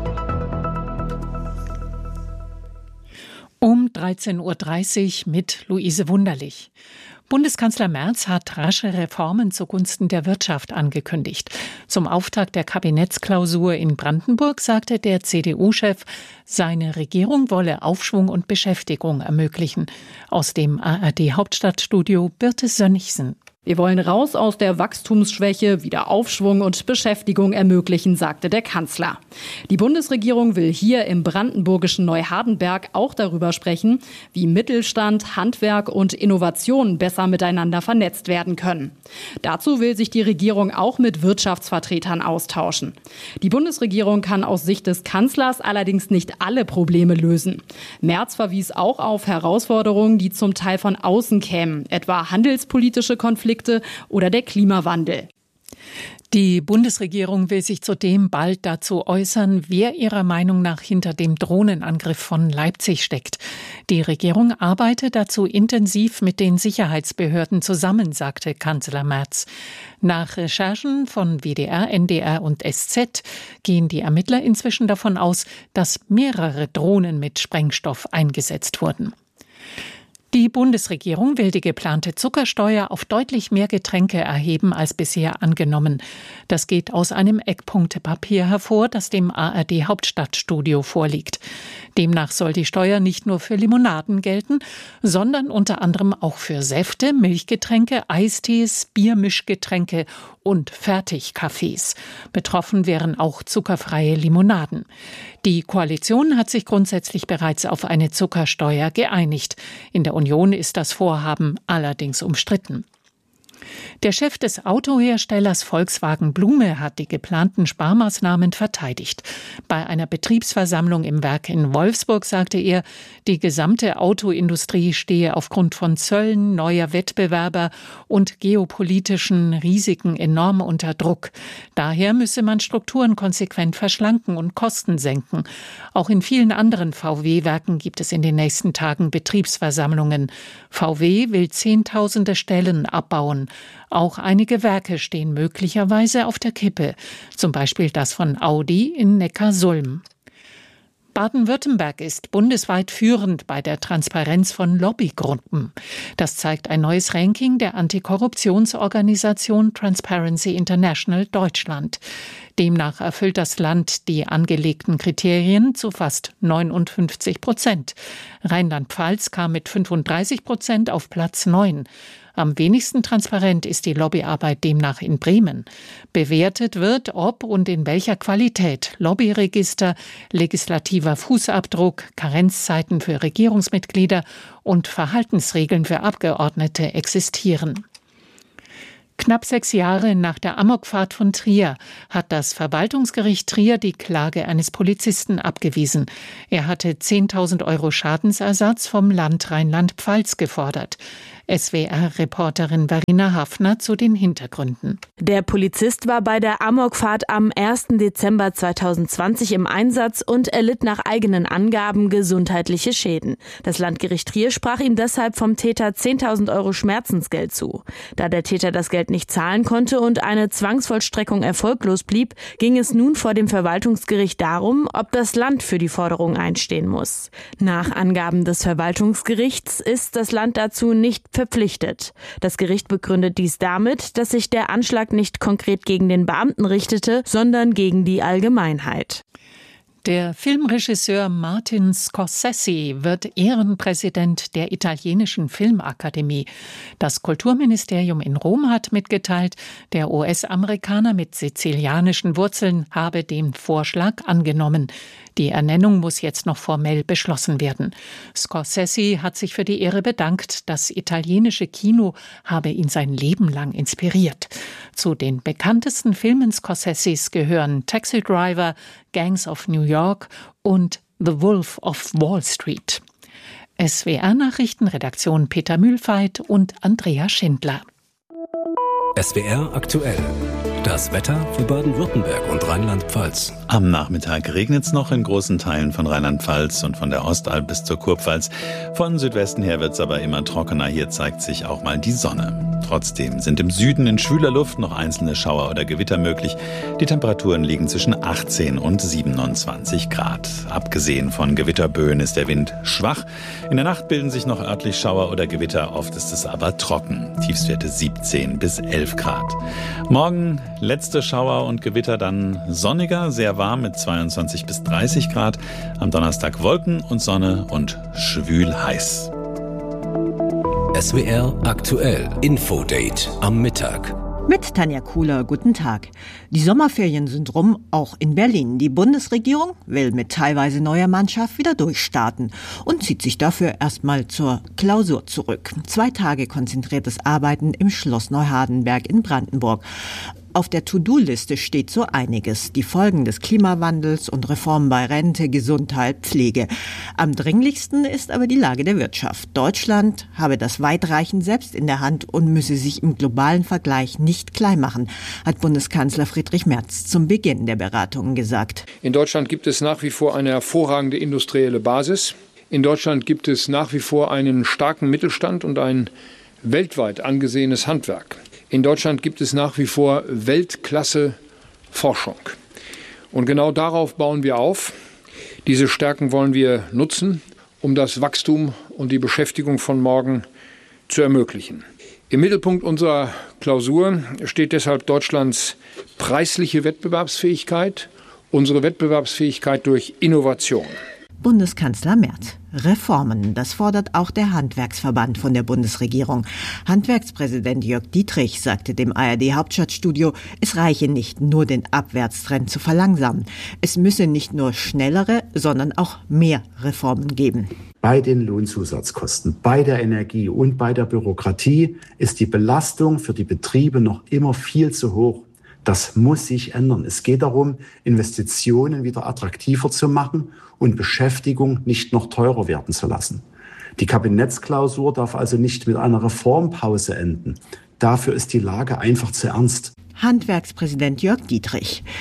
Um dreizehn Uhr dreißig mit Luise Wunderlich. Bundeskanzler Merz hat rasche Reformen zugunsten der Wirtschaft angekündigt. Zum Auftakt der Kabinettsklausur in Brandenburg sagte der C D U-Chef, seine Regierung wolle Aufschwung und Beschäftigung ermöglichen. Aus dem A R D-Hauptstadtstudio Birte Sönnigsen. Wir wollen raus aus der Wachstumsschwäche, wieder Aufschwung und Beschäftigung ermöglichen, sagte der Kanzler. Die Bundesregierung will hier im brandenburgischen Neuhardenberg auch darüber sprechen, wie Mittelstand, Handwerk und Innovation besser miteinander vernetzt werden können. Dazu will sich die Regierung auch mit Wirtschaftsvertretern austauschen. Die Bundesregierung kann aus Sicht des Kanzlers allerdings nicht alle Probleme lösen. Merz verwies auch auf Herausforderungen, die zum Teil von außen kämen, etwa handelspolitische Konflikte oder der Klimawandel. Die Bundesregierung will sich zudem bald dazu äußern, wer ihrer Meinung nach hinter dem Drohnenangriff von Leipzig steckt. Die Regierung arbeitet dazu intensiv mit den Sicherheitsbehörden zusammen, sagte Kanzler Merz. Nach Recherchen von W D R, N D R und S Z gehen die Ermittler inzwischen davon aus, dass mehrere Drohnen mit Sprengstoff eingesetzt wurden. Die Bundesregierung will die geplante Zuckersteuer auf deutlich mehr Getränke erheben als bisher angenommen. Das geht aus einem Eckpunktepapier hervor, das dem A R D-Hauptstadtstudio vorliegt. Demnach soll die Steuer nicht nur für Limonaden gelten, sondern unter anderem auch für Säfte, Milchgetränke, Eistees, Biermischgetränke und Fertigkaffees. Betroffen wären auch zuckerfreie Limonaden. Die Koalition hat sich grundsätzlich bereits auf eine Zuckersteuer geeinigt. In der Union ist das Vorhaben allerdings umstritten. Der Chef des Autoherstellers Volkswagen Blume hat die geplanten Sparmaßnahmen verteidigt. Bei einer Betriebsversammlung im Werk in Wolfsburg sagte er, die gesamte Autoindustrie stehe aufgrund von Zöllen, neuer Wettbewerber und geopolitischen Risiken enorm unter Druck. Daher müsse man Strukturen konsequent verschlanken und Kosten senken. Auch in vielen anderen V W-Werken gibt es in den nächsten Tagen Betriebsversammlungen. V W will Zehntausende Stellen abbauen. Auch einige Werke stehen möglicherweise auf der Kippe, zum Beispiel das von Audi in Neckarsulm. Baden-Württemberg ist bundesweit führend bei der Transparenz von Lobbygruppen. Das zeigt ein neues Ranking der Antikorruptionsorganisation Transparency International Deutschland. Demnach erfüllt das Land die angelegten Kriterien zu fast neunundfünfzig Prozent. Rheinland-Pfalz kam mit fünfunddreißig Prozent auf Platz neun. Am wenigsten transparent ist die Lobbyarbeit demnach in Bremen. Bewertet wird, ob und in welcher Qualität Lobbyregister, legislativer Fußabdruck, Karenzzeiten für Regierungsmitglieder und Verhaltensregeln für Abgeordnete existieren. Knapp sechs Jahre nach der Amokfahrt von Trier hat das Verwaltungsgericht Trier die Klage eines Polizisten abgewiesen. Er hatte zehntausend Euro Schadensersatz vom Land Rheinland-Pfalz gefordert. S W R-Reporterin Verena Hafner zu den Hintergründen. Der Polizist war bei der Amokfahrt am ersten Dezember zweitausendzwanzig im Einsatz und erlitt nach eigenen Angaben gesundheitliche Schäden. Das Landgericht Trier sprach ihm deshalb vom Täter zehntausend Euro Schmerzensgeld zu. Da der Täter das Geld nicht zahlen konnte und eine Zwangsvollstreckung erfolglos blieb, ging es nun vor dem Verwaltungsgericht darum, ob das Land für die Forderung einstehen muss. Nach Angaben des Verwaltungsgerichts ist das Land dazu nicht verpflichtet. Das Gericht begründet dies damit, dass sich der Anschlag nicht konkret gegen den Beamten richtete, sondern gegen die Allgemeinheit. Der Filmregisseur Martin Scorsese wird Ehrenpräsident der italienischen Filmakademie. Das Kulturministerium in Rom hat mitgeteilt, der U S-Amerikaner mit sizilianischen Wurzeln habe den Vorschlag angenommen. Die Ernennung muss jetzt noch formell beschlossen werden. Scorsese hat sich für die Ehre bedankt. Das italienische Kino habe ihn sein Leben lang inspiriert. Zu den bekanntesten Filmen Scorseses gehören Taxi Driver, Gangs of New York und The Wolf of Wall Street. S W R-Nachrichtenredaktion Peter Mühlfeit und Andrea Schindler. S W R aktuell. Das Wetter für Baden-Württemberg und Rheinland-Pfalz. Am Nachmittag regnet es noch in großen Teilen von Rheinland-Pfalz und von der Ostalb bis zur Kurpfalz. Von Südwesten her wird es aber immer trockener. Hier zeigt sich auch mal die Sonne. Trotzdem sind im Süden in schwüler Luft noch einzelne Schauer oder Gewitter möglich. Die Temperaturen liegen zwischen achtzehn und siebenundzwanzig Grad. Abgesehen von Gewitterböen ist der Wind schwach. In der Nacht bilden sich noch örtlich Schauer oder Gewitter. Oft ist es aber trocken. Tiefstwerte siebzehn bis elf Grad. Morgen letzte Schauer und Gewitter, dann sonniger, sehr warm mit zweiundzwanzig bis dreißig Grad. Am Donnerstag Wolken und Sonne und schwül heiß. S W R aktuell. Infodate am Mittag. Mit Tanja Kuhler, guten Tag. Die Sommerferien sind rum, auch in Berlin. Die Bundesregierung will mit teilweise neuer Mannschaft wieder durchstarten und zieht sich dafür erstmal zur Klausur zurück. Zwei Tage konzentriertes Arbeiten im Schloss Neuhardenberg in Brandenburg. Auf der To-Do-Liste steht so einiges. Die Folgen des Klimawandels und Reformen bei Rente, Gesundheit, Pflege. Am dringlichsten ist aber die Lage der Wirtschaft. Deutschland habe das Weitreichend selbst in der Hand und müsse sich im globalen Vergleich nicht klein machen, hat Bundeskanzler Friedrich Merz zum Beginn der Beratungen gesagt. In Deutschland gibt es nach wie vor eine hervorragende industrielle Basis. In Deutschland gibt es nach wie vor einen starken Mittelstand und ein weltweit angesehenes Handwerk. In Deutschland gibt es nach wie vor Weltklasse-Forschung. Und genau darauf bauen wir auf. Diese Stärken wollen wir nutzen, um das Wachstum und die Beschäftigung von morgen zu ermöglichen. Im Mittelpunkt unserer Klausur steht deshalb Deutschlands preisliche Wettbewerbsfähigkeit, unsere Wettbewerbsfähigkeit durch Innovation. Bundeskanzler Merz. Reformen, das fordert auch der Handwerksverband von der Bundesregierung. Handwerkspräsident Jörg Dietrich sagte dem A R D-Hauptstadtstudio, es reiche nicht nur, den Abwärtstrend zu verlangsamen. Es müsse nicht nur schnellere, sondern auch mehr Reformen geben. Bei den Lohnzusatzkosten, bei der Energie und bei der Bürokratie ist die Belastung für die Betriebe noch immer viel zu hoch. Das muss sich ändern. Es geht darum, Investitionen wieder attraktiver zu machen und Beschäftigung nicht noch teurer werden zu lassen. Die Kabinettsklausur darf also nicht mit einer Reformpause enden. Dafür ist die Lage einfach zu ernst. Handwerkspräsident Jörg Dietrich.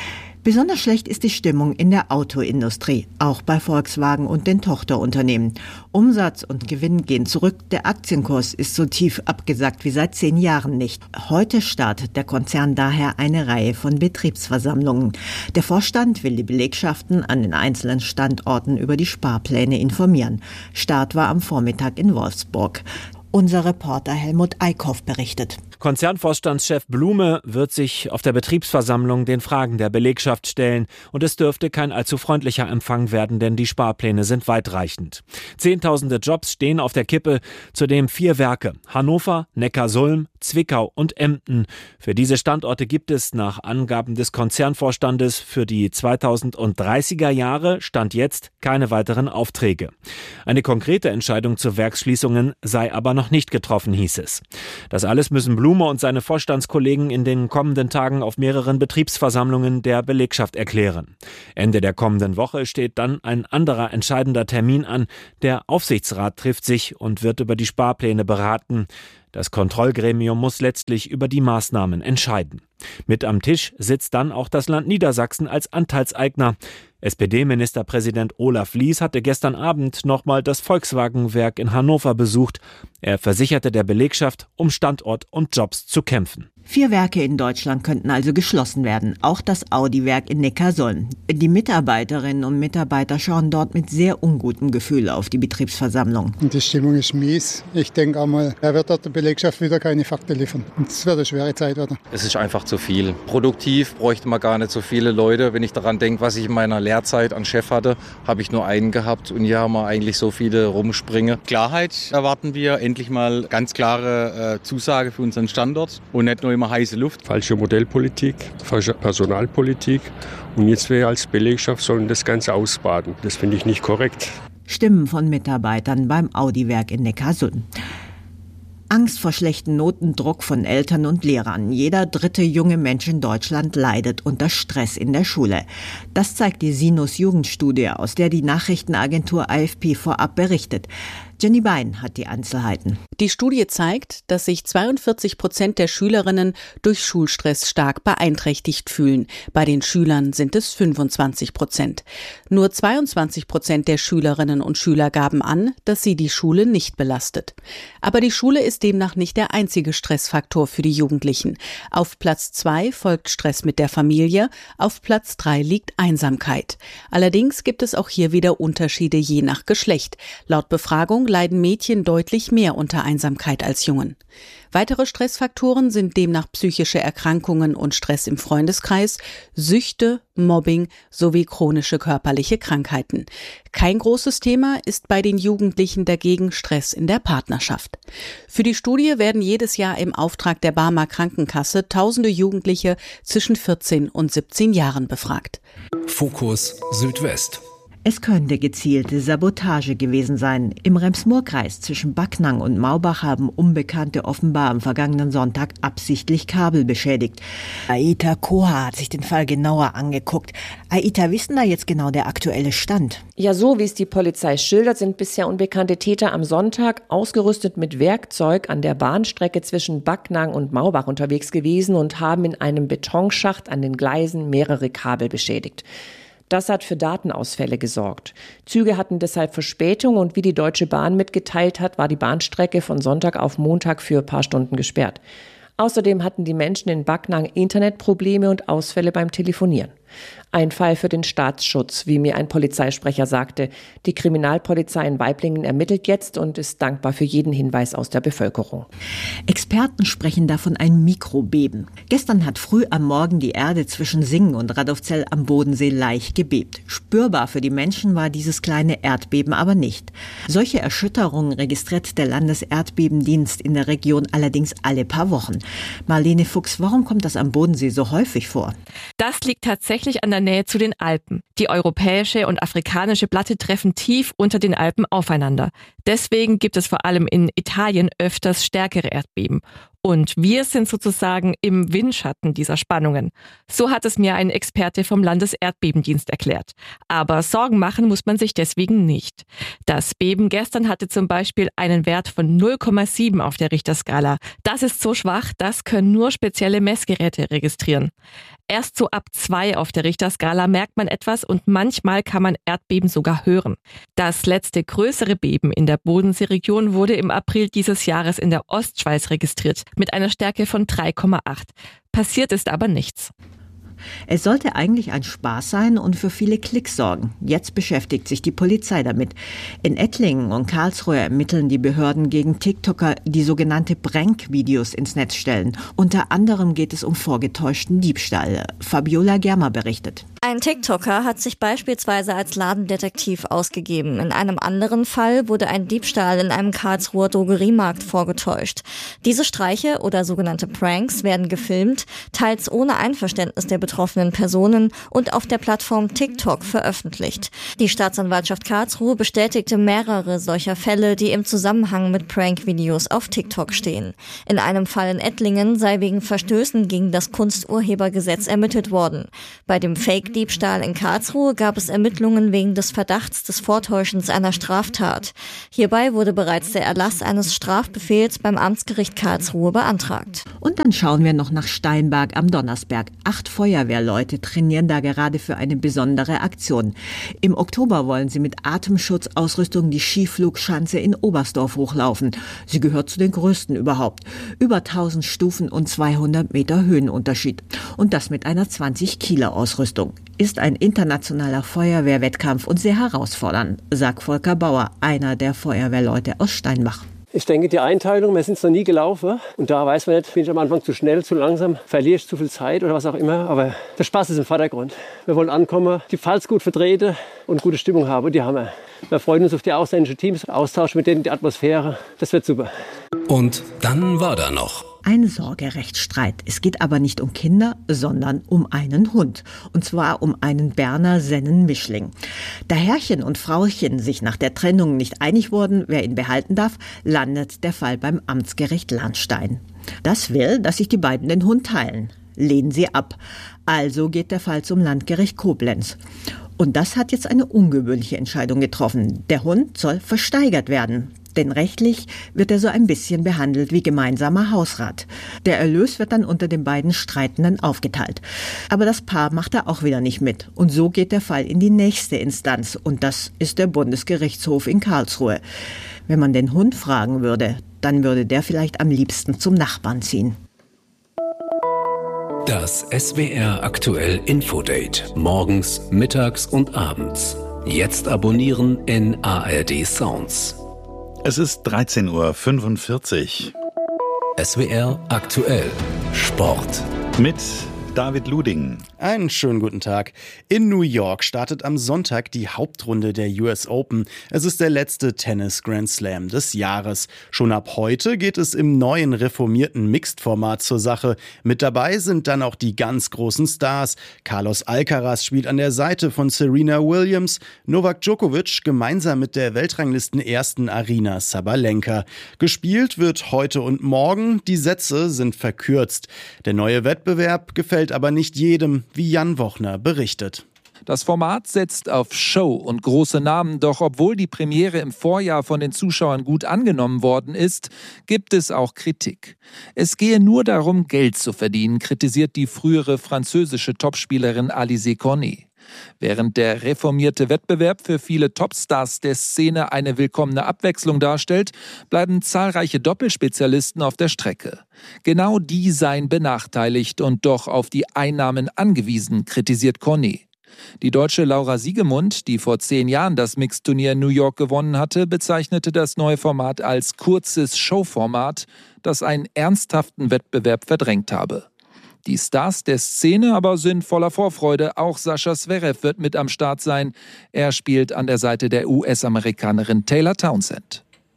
Besonders schlecht ist die Stimmung in der Autoindustrie, auch bei Volkswagen und den Tochterunternehmen. Umsatz und Gewinn gehen zurück, der Aktienkurs ist so tief abgesackt wie seit zehn Jahren nicht. Heute startet der Konzern daher eine Reihe von Betriebsversammlungen. Der Vorstand will die Belegschaften an den einzelnen Standorten über die Sparpläne informieren. Start war am Vormittag in Wolfsburg. Unser Reporter Helmut Eickhoff berichtet. Konzernvorstandschef Blume wird sich auf der Betriebsversammlung den Fragen der Belegschaft stellen und es dürfte kein allzu freundlicher Empfang werden, denn die Sparpläne sind weitreichend. Zehntausende Jobs stehen auf der Kippe, zudem vier Werke: Hannover, Neckarsulm, Zwickau und Emden. Für diese Standorte gibt es nach Angaben des Konzernvorstandes für die zweitausenddreißiger Jahre Stand jetzt keine weiteren Aufträge. Eine konkrete Entscheidung zu Werksschließungen sei aber noch nicht getroffen, hieß es. Das alles müssen Blume und seine Vorstandskollegen in den kommenden Tagen auf mehreren Betriebsversammlungen der Belegschaft erklären. Ende der kommenden Woche steht dann ein anderer entscheidender Termin an. Der Aufsichtsrat trifft sich und wird über die Sparpläne beraten. Das Kontrollgremium muss letztlich über die Maßnahmen entscheiden. Mit am Tisch sitzt dann auch das Land Niedersachsen als Anteilseigner. S P D-Ministerpräsident Olaf Lies hatte gestern Abend nochmal das Volkswagen-Werk in Hannover besucht. Er versicherte der Belegschaft, um Standort und Jobs zu kämpfen. Vier Werke in Deutschland könnten also geschlossen werden, auch das Audi-Werk in Neckarsulm. Die Mitarbeiterinnen und Mitarbeiter schauen dort mit sehr ungutem Gefühl auf die Betriebsversammlung. Die Stimmung ist mies. Ich denke einmal, er wird dort der Belegschaft wieder keine Fakten liefern. Es wird eine schwere Zeit werden. Es ist einfach zu viel. Produktiv bräuchte man gar nicht so viele Leute. Wenn ich daran denke, was ich in meiner Lehrzeit an Chef hatte, habe ich nur einen gehabt und hier haben wir eigentlich so viele rumspringen. Klarheit erwarten wir, endlich mal ganz klare äh, Zusage für unseren Standort und nicht nur immer heiße Luft. Falsche Modellpolitik, falsche Personalpolitik und jetzt wir als Belegschaft sollen das Ganze ausbaden. Das finde ich nicht korrekt. Stimmen von Mitarbeitern beim Audi-Werk in Neckarsulm. Angst vor schlechten Noten, Druck von Eltern und Lehrern. Jeder dritte junge Mensch in Deutschland leidet unter Stress in der Schule. Das zeigt die Sinus-Jugendstudie, aus der die Nachrichtenagentur A F P vorab berichtet. Jenny Bein hat die Einzelheiten. Die Studie zeigt, dass sich zweiundvierzig Prozent der Schülerinnen durch Schulstress stark beeinträchtigt fühlen. Bei den Schülern sind es fünfundzwanzig Prozent. Nur zweiundzwanzig Prozent der Schülerinnen und Schüler gaben an, dass sie die Schule nicht belastet. Aber die Schule ist demnach nicht der einzige Stressfaktor für die Jugendlichen. Auf Platz zwei folgt Stress mit der Familie, auf Platz drei liegt Einsamkeit. Allerdings gibt es auch hier wieder Unterschiede je nach Geschlecht. Laut Befragung leiden Mädchen deutlich mehr unter Einsamkeit als Jungen. Weitere Stressfaktoren sind demnach psychische Erkrankungen und Stress im Freundeskreis, Süchte, Mobbing sowie chronische körperliche Krankheiten. Kein großes Thema ist bei den Jugendlichen dagegen Stress in der Partnerschaft. Für die Studie werden jedes Jahr im Auftrag der Barmer Krankenkasse tausende Jugendliche zwischen vierzehn und siebzehn Jahren befragt. Fokus Südwest. Es könnte gezielte Sabotage gewesen sein. Im Rems-Murr-Kreis zwischen Backnang und Maubach haben Unbekannte offenbar am vergangenen Sonntag absichtlich Kabel beschädigt. Aita Koha hat sich den Fall genauer angeguckt. Aita, wie ist denn da jetzt genau der aktuelle Stand? Ja, so wie es die Polizei schildert, sind bisher unbekannte Täter am Sonntag ausgerüstet mit Werkzeug an der Bahnstrecke zwischen Backnang und Maubach unterwegs gewesen und haben in einem Betonschacht an den Gleisen mehrere Kabel beschädigt. Das hat für Datenausfälle gesorgt. Züge hatten deshalb Verspätung und wie die Deutsche Bahn mitgeteilt hat, war die Bahnstrecke von Sonntag auf Montag für ein paar Stunden gesperrt. Außerdem hatten die Menschen in Backnang Internetprobleme und Ausfälle beim Telefonieren. Ein Fall für den Staatsschutz, wie mir ein Polizeisprecher sagte. Die Kriminalpolizei in Waiblingen ermittelt jetzt und ist dankbar für jeden Hinweis aus der Bevölkerung. Experten sprechen davon ein Mikrobeben. Gestern hat früh am Morgen die Erde zwischen Singen und Radolfzell am Bodensee leicht gebebt. Spürbar für die Menschen war dieses kleine Erdbeben aber nicht. Solche Erschütterungen registriert der Landeserdbebendienst in der Region allerdings alle paar Wochen. Marlene Fuchs, warum kommt das am Bodensee so häufig vor? Das liegt tatsächlich an der Nähe zu den Alpen. Die europäische und afrikanische Platte treffen tief unter den Alpen aufeinander. Deswegen gibt es vor allem in Italien öfters stärkere Erdbeben. Und wir sind sozusagen im Windschatten dieser Spannungen. So hat es mir ein Experte vom Landeserdbebendienst erklärt. Aber Sorgen machen muss man sich deswegen nicht. Das Beben gestern hatte zum Beispiel einen Wert von null Komma sieben auf der Richterskala. Das ist so schwach, das können nur spezielle Messgeräte registrieren. Erst so ab zwei auf der Richterskala merkt man etwas und manchmal kann man Erdbeben sogar hören. Das letzte größere Beben in der Bodenseeregion wurde im April dieses Jahres in der Ostschweiz registriert, mit einer Stärke von drei Komma acht. Passiert ist aber nichts. Es sollte eigentlich ein Spaß sein und für viele Klicks sorgen. Jetzt beschäftigt sich die Polizei damit. In Ettlingen und Karlsruhe ermitteln die Behörden gegen TikToker, die sogenannte Prank-Videos ins Netz stellen. Unter anderem geht es um vorgetäuschten Diebstahl. Fabiola Germer berichtet. Ein TikToker hat sich beispielsweise als Ladendetektiv ausgegeben. In einem anderen Fall wurde ein Diebstahl in einem Karlsruher Drogeriemarkt vorgetäuscht. Diese Streiche oder sogenannte Pranks werden gefilmt, teils ohne Einverständnis der betroffenen Personen und auf der Plattform TikTok veröffentlicht. Die Staatsanwaltschaft Karlsruhe bestätigte mehrere solcher Fälle, die im Zusammenhang mit Prank-Videos auf TikTok stehen. In einem Fall in Ettlingen sei wegen Verstößen gegen das Kunsturhebergesetz ermittelt worden. Bei dem Fake-Diebstahl in Karlsruhe gab es Ermittlungen wegen des Verdachts des Vortäuschens einer Straftat. Hierbei wurde bereits der Erlass eines Strafbefehls beim Amtsgericht Karlsruhe beantragt. Und dann schauen wir noch nach Steinberg am Donnersberg. Acht Feuerwehrleute trainieren da gerade für eine besondere Aktion. Im Oktober wollen sie mit Atemschutzausrüstung die Skiflugschanze in Oberstdorf hochlaufen. Sie gehört zu den größten überhaupt. Über tausend Stufen und zweihundert Meter Höhenunterschied. Und das mit einer zwanzig Kilo Ausrüstung. Ist ein internationaler Feuerwehrwettkampf und sehr herausfordernd, sagt Volker Bauer, einer der Feuerwehrleute aus Steinbach. Ich denke, die Einteilung, wir sind es noch nie gelaufen und da weiß man nicht, bin ich am Anfang zu schnell, zu langsam, verliere ich zu viel Zeit oder was auch immer, aber der Spaß ist im Vordergrund. Wir wollen ankommen, die Pfalz gut vertreten und gute Stimmung haben, die haben wir. Wir freuen uns auf die ausländischen Teams, Austausch mit denen, die Atmosphäre, das wird super. Und dann war da noch ein Sorgerechtsstreit. Es geht aber nicht um Kinder, sondern um einen Hund. Und zwar um einen Berner Sennen-Mischling. Da Herrchen und Frauchen sich nach der Trennung nicht einig wurden, wer ihn behalten darf, landet der Fall beim Amtsgericht Lahnstein. Das will, dass sich die beiden den Hund teilen. Lehnen sie ab. Also geht der Fall zum Landgericht Koblenz. Und das hat jetzt eine ungewöhnliche Entscheidung getroffen. Der Hund soll versteigert werden. Denn rechtlich wird er so ein bisschen behandelt wie gemeinsamer Hausrat. Der Erlös wird dann unter den beiden Streitenden aufgeteilt. Aber das Paar macht da auch wieder nicht mit. Und so geht der Fall in die nächste Instanz. Und das ist der Bundesgerichtshof in Karlsruhe. Wenn man den Hund fragen würde, dann würde der vielleicht am liebsten zum Nachbarn ziehen. Das S W R Aktuell Infodate. Morgens, mittags und abends. Jetzt abonnieren in A R D Sounds. Es ist dreizehn Uhr fünfundvierzig. S W R Aktuell Sport. Mit David Luding. Einen schönen guten Tag. In New York startet am Sonntag die Hauptrunde der U S Open. Es ist der letzte Tennis-Grand Slam des Jahres. Schon ab heute geht es im neuen reformierten Mixed-Format zur Sache. Mit dabei sind dann auch die ganz großen Stars. Carlos Alcaraz spielt an der Seite von Serena Williams, Novak Djokovic gemeinsam mit der Weltranglisten-ersten Aryna Sabalenka. Gespielt wird heute und morgen. Die Sätze sind verkürzt. Der neue Wettbewerb gefällt aber nicht jedem, wie Jan Wochner berichtet. Das Format setzt auf Show und große Namen, doch obwohl die Premiere im Vorjahr von den Zuschauern gut angenommen worden ist, gibt es auch Kritik. Es gehe nur darum, Geld zu verdienen, kritisiert die frühere französische Topspielerin Alizé Cornet. Während der reformierte Wettbewerb für viele Topstars der Szene eine willkommene Abwechslung darstellt, bleiben zahlreiche Doppelspezialisten auf der Strecke. Genau die seien benachteiligt und doch auf die Einnahmen angewiesen, kritisiert Cornet. Die Deutsche Laura Siegemund, die vor zehn Jahren das Mixturnier in New York gewonnen hatte, bezeichnete das neue Format als kurzes Showformat, das einen ernsthaften Wettbewerb verdrängt habe. Die Stars der Szene aber sind voller Vorfreude. Auch Sascha Zverev wird mit am Start sein. Er spielt an der Seite der U S-Amerikanerin Taylor Townsend.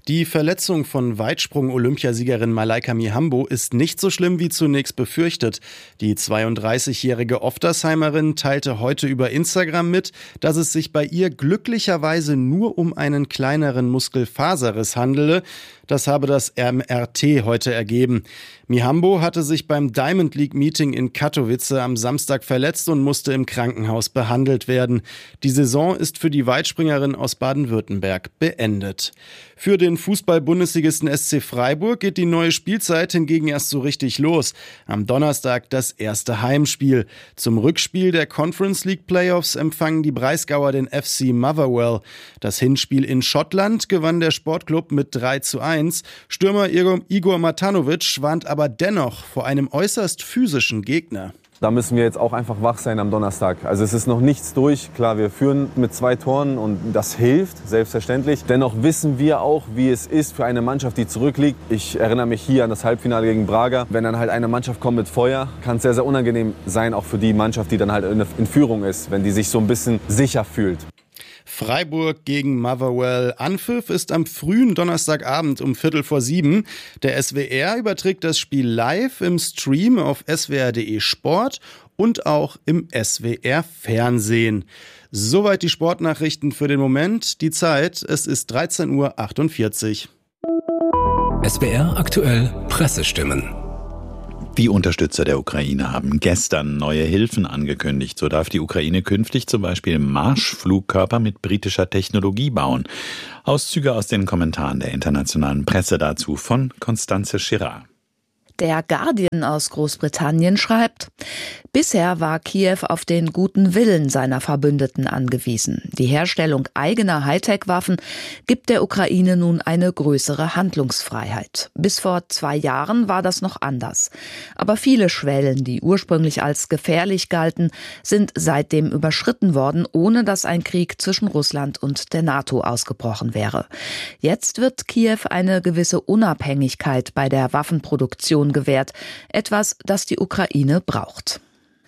Die Verletzung von Weitsprung-Olympiasiegerin Malaika Mihambo ist nicht so schlimm wie zunächst befürchtet. Die zweiunddreißigjährige Oftersheimerin teilte heute über Instagram mit, dass es sich bei ihr glücklicherweise nur um einen kleineren Muskelfaserriss handele. Das habe das M R T heute ergeben. Mihambo hatte sich beim Diamond League Meeting in Katowice am Samstag verletzt und musste im Krankenhaus behandelt werden. Die Saison ist für die Weitspringerin aus Baden-Württemberg beendet. Für den Fußball-Bundesligisten S C Freiburg geht die neue Spielzeit hingegen erst so richtig los. Am Donnerstag das erste Heimspiel. Zum Rückspiel der Conference League Playoffs empfangen die Breisgauer den F C Motherwell. Das Hinspiel in Schottland gewann der Sportclub mit drei zu eins. Stürmer Igor Matanovic warnt aber dennoch vor einem äußerst physischen Gegner. Da müssen wir jetzt auch einfach wach sein am Donnerstag. Also es ist noch nichts durch. Klar, wir führen mit zwei Toren und das hilft, selbstverständlich. Dennoch wissen wir auch, wie es ist für eine Mannschaft, die zurückliegt. Ich erinnere mich hier an das Halbfinale gegen Braga. Wenn dann halt eine Mannschaft kommt mit Feuer, kann es sehr, sehr unangenehm sein, auch für die Mannschaft, die dann halt in Führung ist, wenn die sich so ein bisschen sicher fühlt. Freiburg gegen Motherwell. Anpfiff ist am frühen Donnerstagabend um Viertel vor sieben. Der S W R überträgt das Spiel live im Stream auf s w r punkt d e Sport und auch im S W R Fernsehen. Soweit die Sportnachrichten für den Moment. Die Zeit, es ist dreizehn Uhr achtundvierzig. S W R aktuell Pressestimmen. Die Unterstützer der Ukraine haben gestern neue Hilfen angekündigt. So darf die Ukraine künftig zum Beispiel Marschflugkörper mit britischer Technologie bauen. Auszüge aus den Kommentaren der internationalen Presse dazu von Constanze Schirra. Der Guardian aus Großbritannien schreibt: Bisher war Kiew auf den guten Willen seiner Verbündeten angewiesen. Die Herstellung eigener Hightech-Waffen gibt der Ukraine nun eine größere Handlungsfreiheit. Bis vor zwei Jahren war das noch anders. Aber viele Schwellen, die ursprünglich als gefährlich galten, sind seitdem überschritten worden, ohne dass ein Krieg zwischen Russland und der NATO ausgebrochen wäre. Jetzt wird Kiew eine gewisse Unabhängigkeit bei der Waffenproduktion gewährt, etwas, das die Ukraine braucht.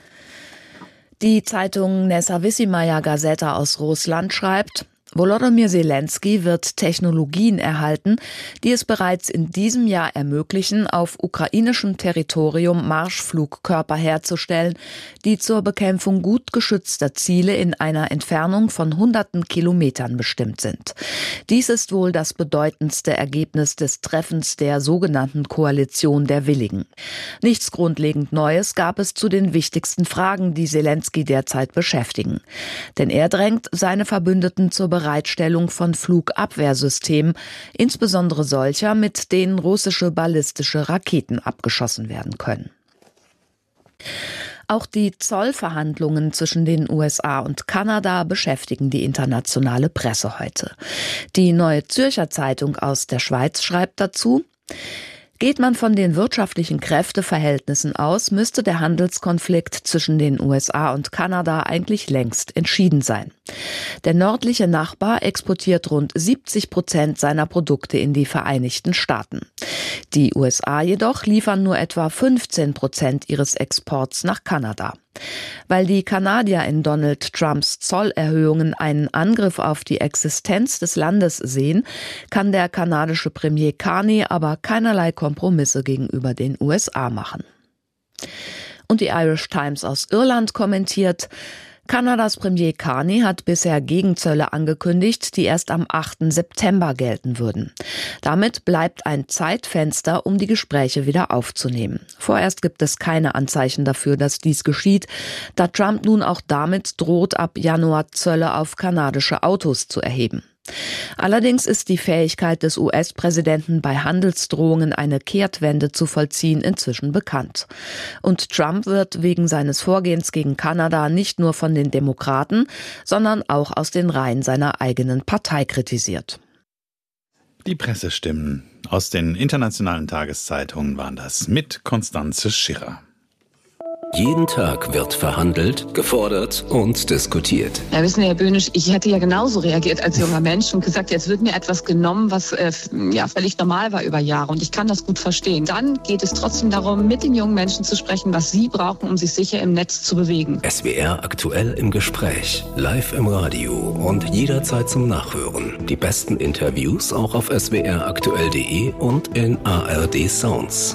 Die Zeitung Nezawissimaya Gazeta aus Russland schreibt: Volodymyr Zelensky wird Technologien erhalten, die es bereits in diesem Jahr ermöglichen, auf ukrainischem Territorium Marschflugkörper herzustellen, die zur Bekämpfung gut geschützter Ziele in einer Entfernung von hunderten Kilometern bestimmt sind. Dies ist wohl das bedeutendste Ergebnis des Treffens der sogenannten Koalition der Willigen. Nichts grundlegend Neues gab es zu den wichtigsten Fragen, die Zelensky derzeit beschäftigen. Denn er drängt seine Verbündeten zur Bereitstellung von Flugabwehrsystemen, insbesondere solcher, mit denen russische ballistische Raketen abgeschossen werden können. Auch die Zollverhandlungen zwischen den U S A und Kanada beschäftigen die internationale Presse heute. Die Neue Zürcher Zeitung aus der Schweiz schreibt dazu: Geht man von den wirtschaftlichen Kräfteverhältnissen aus, müsste der Handelskonflikt zwischen den U S A und Kanada eigentlich längst entschieden sein. Der nördliche Nachbar exportiert rund siebzig Prozent seiner Produkte in die Vereinigten Staaten. Die U S A jedoch liefern nur etwa fünfzehn Prozent ihres Exports nach Kanada. Weil die Kanadier in Donald Trumps Zollerhöhungen einen Angriff auf die Existenz des Landes sehen, kann der kanadische Premier Carney aber keinerlei Kompromisse gegenüber den U S A machen. Und die Irish Times aus Irland kommentiert: Kanadas Premier Carney hat bisher Gegenzölle angekündigt, die erst am achten September gelten würden. Damit bleibt ein Zeitfenster, um die Gespräche wieder aufzunehmen. Vorerst gibt es keine Anzeichen dafür, dass dies geschieht, da Trump nun auch damit droht, ab Januar Zölle auf kanadische Autos zu erheben. Allerdings ist die Fähigkeit des U S-Präsidenten, bei Handelsdrohungen eine Kehrtwende zu vollziehen, inzwischen bekannt. Und Trump wird wegen seines Vorgehens gegen Kanada nicht nur von den Demokraten, sondern auch aus den Reihen seiner eigenen Partei kritisiert. Die Pressestimmen aus den internationalen Tageszeitungen waren das mit Constanze Schirra. Jeden Tag wird verhandelt, gefordert und diskutiert. Ja, wissen Sie, Herr Böhnisch, ich hätte ja genauso reagiert als junger Mensch und gesagt, jetzt wird mir etwas genommen, was äh, ja völlig normal war über Jahre. Und ich kann das gut verstehen. Dann geht es trotzdem darum, mit den jungen Menschen zu sprechen, was sie brauchen, um sich sicher im Netz zu bewegen. S W R aktuell im Gespräch, live im Radio und jederzeit zum Nachhören. Die besten Interviews auch auf s w r aktuell punkt d e und in A R D Sounds.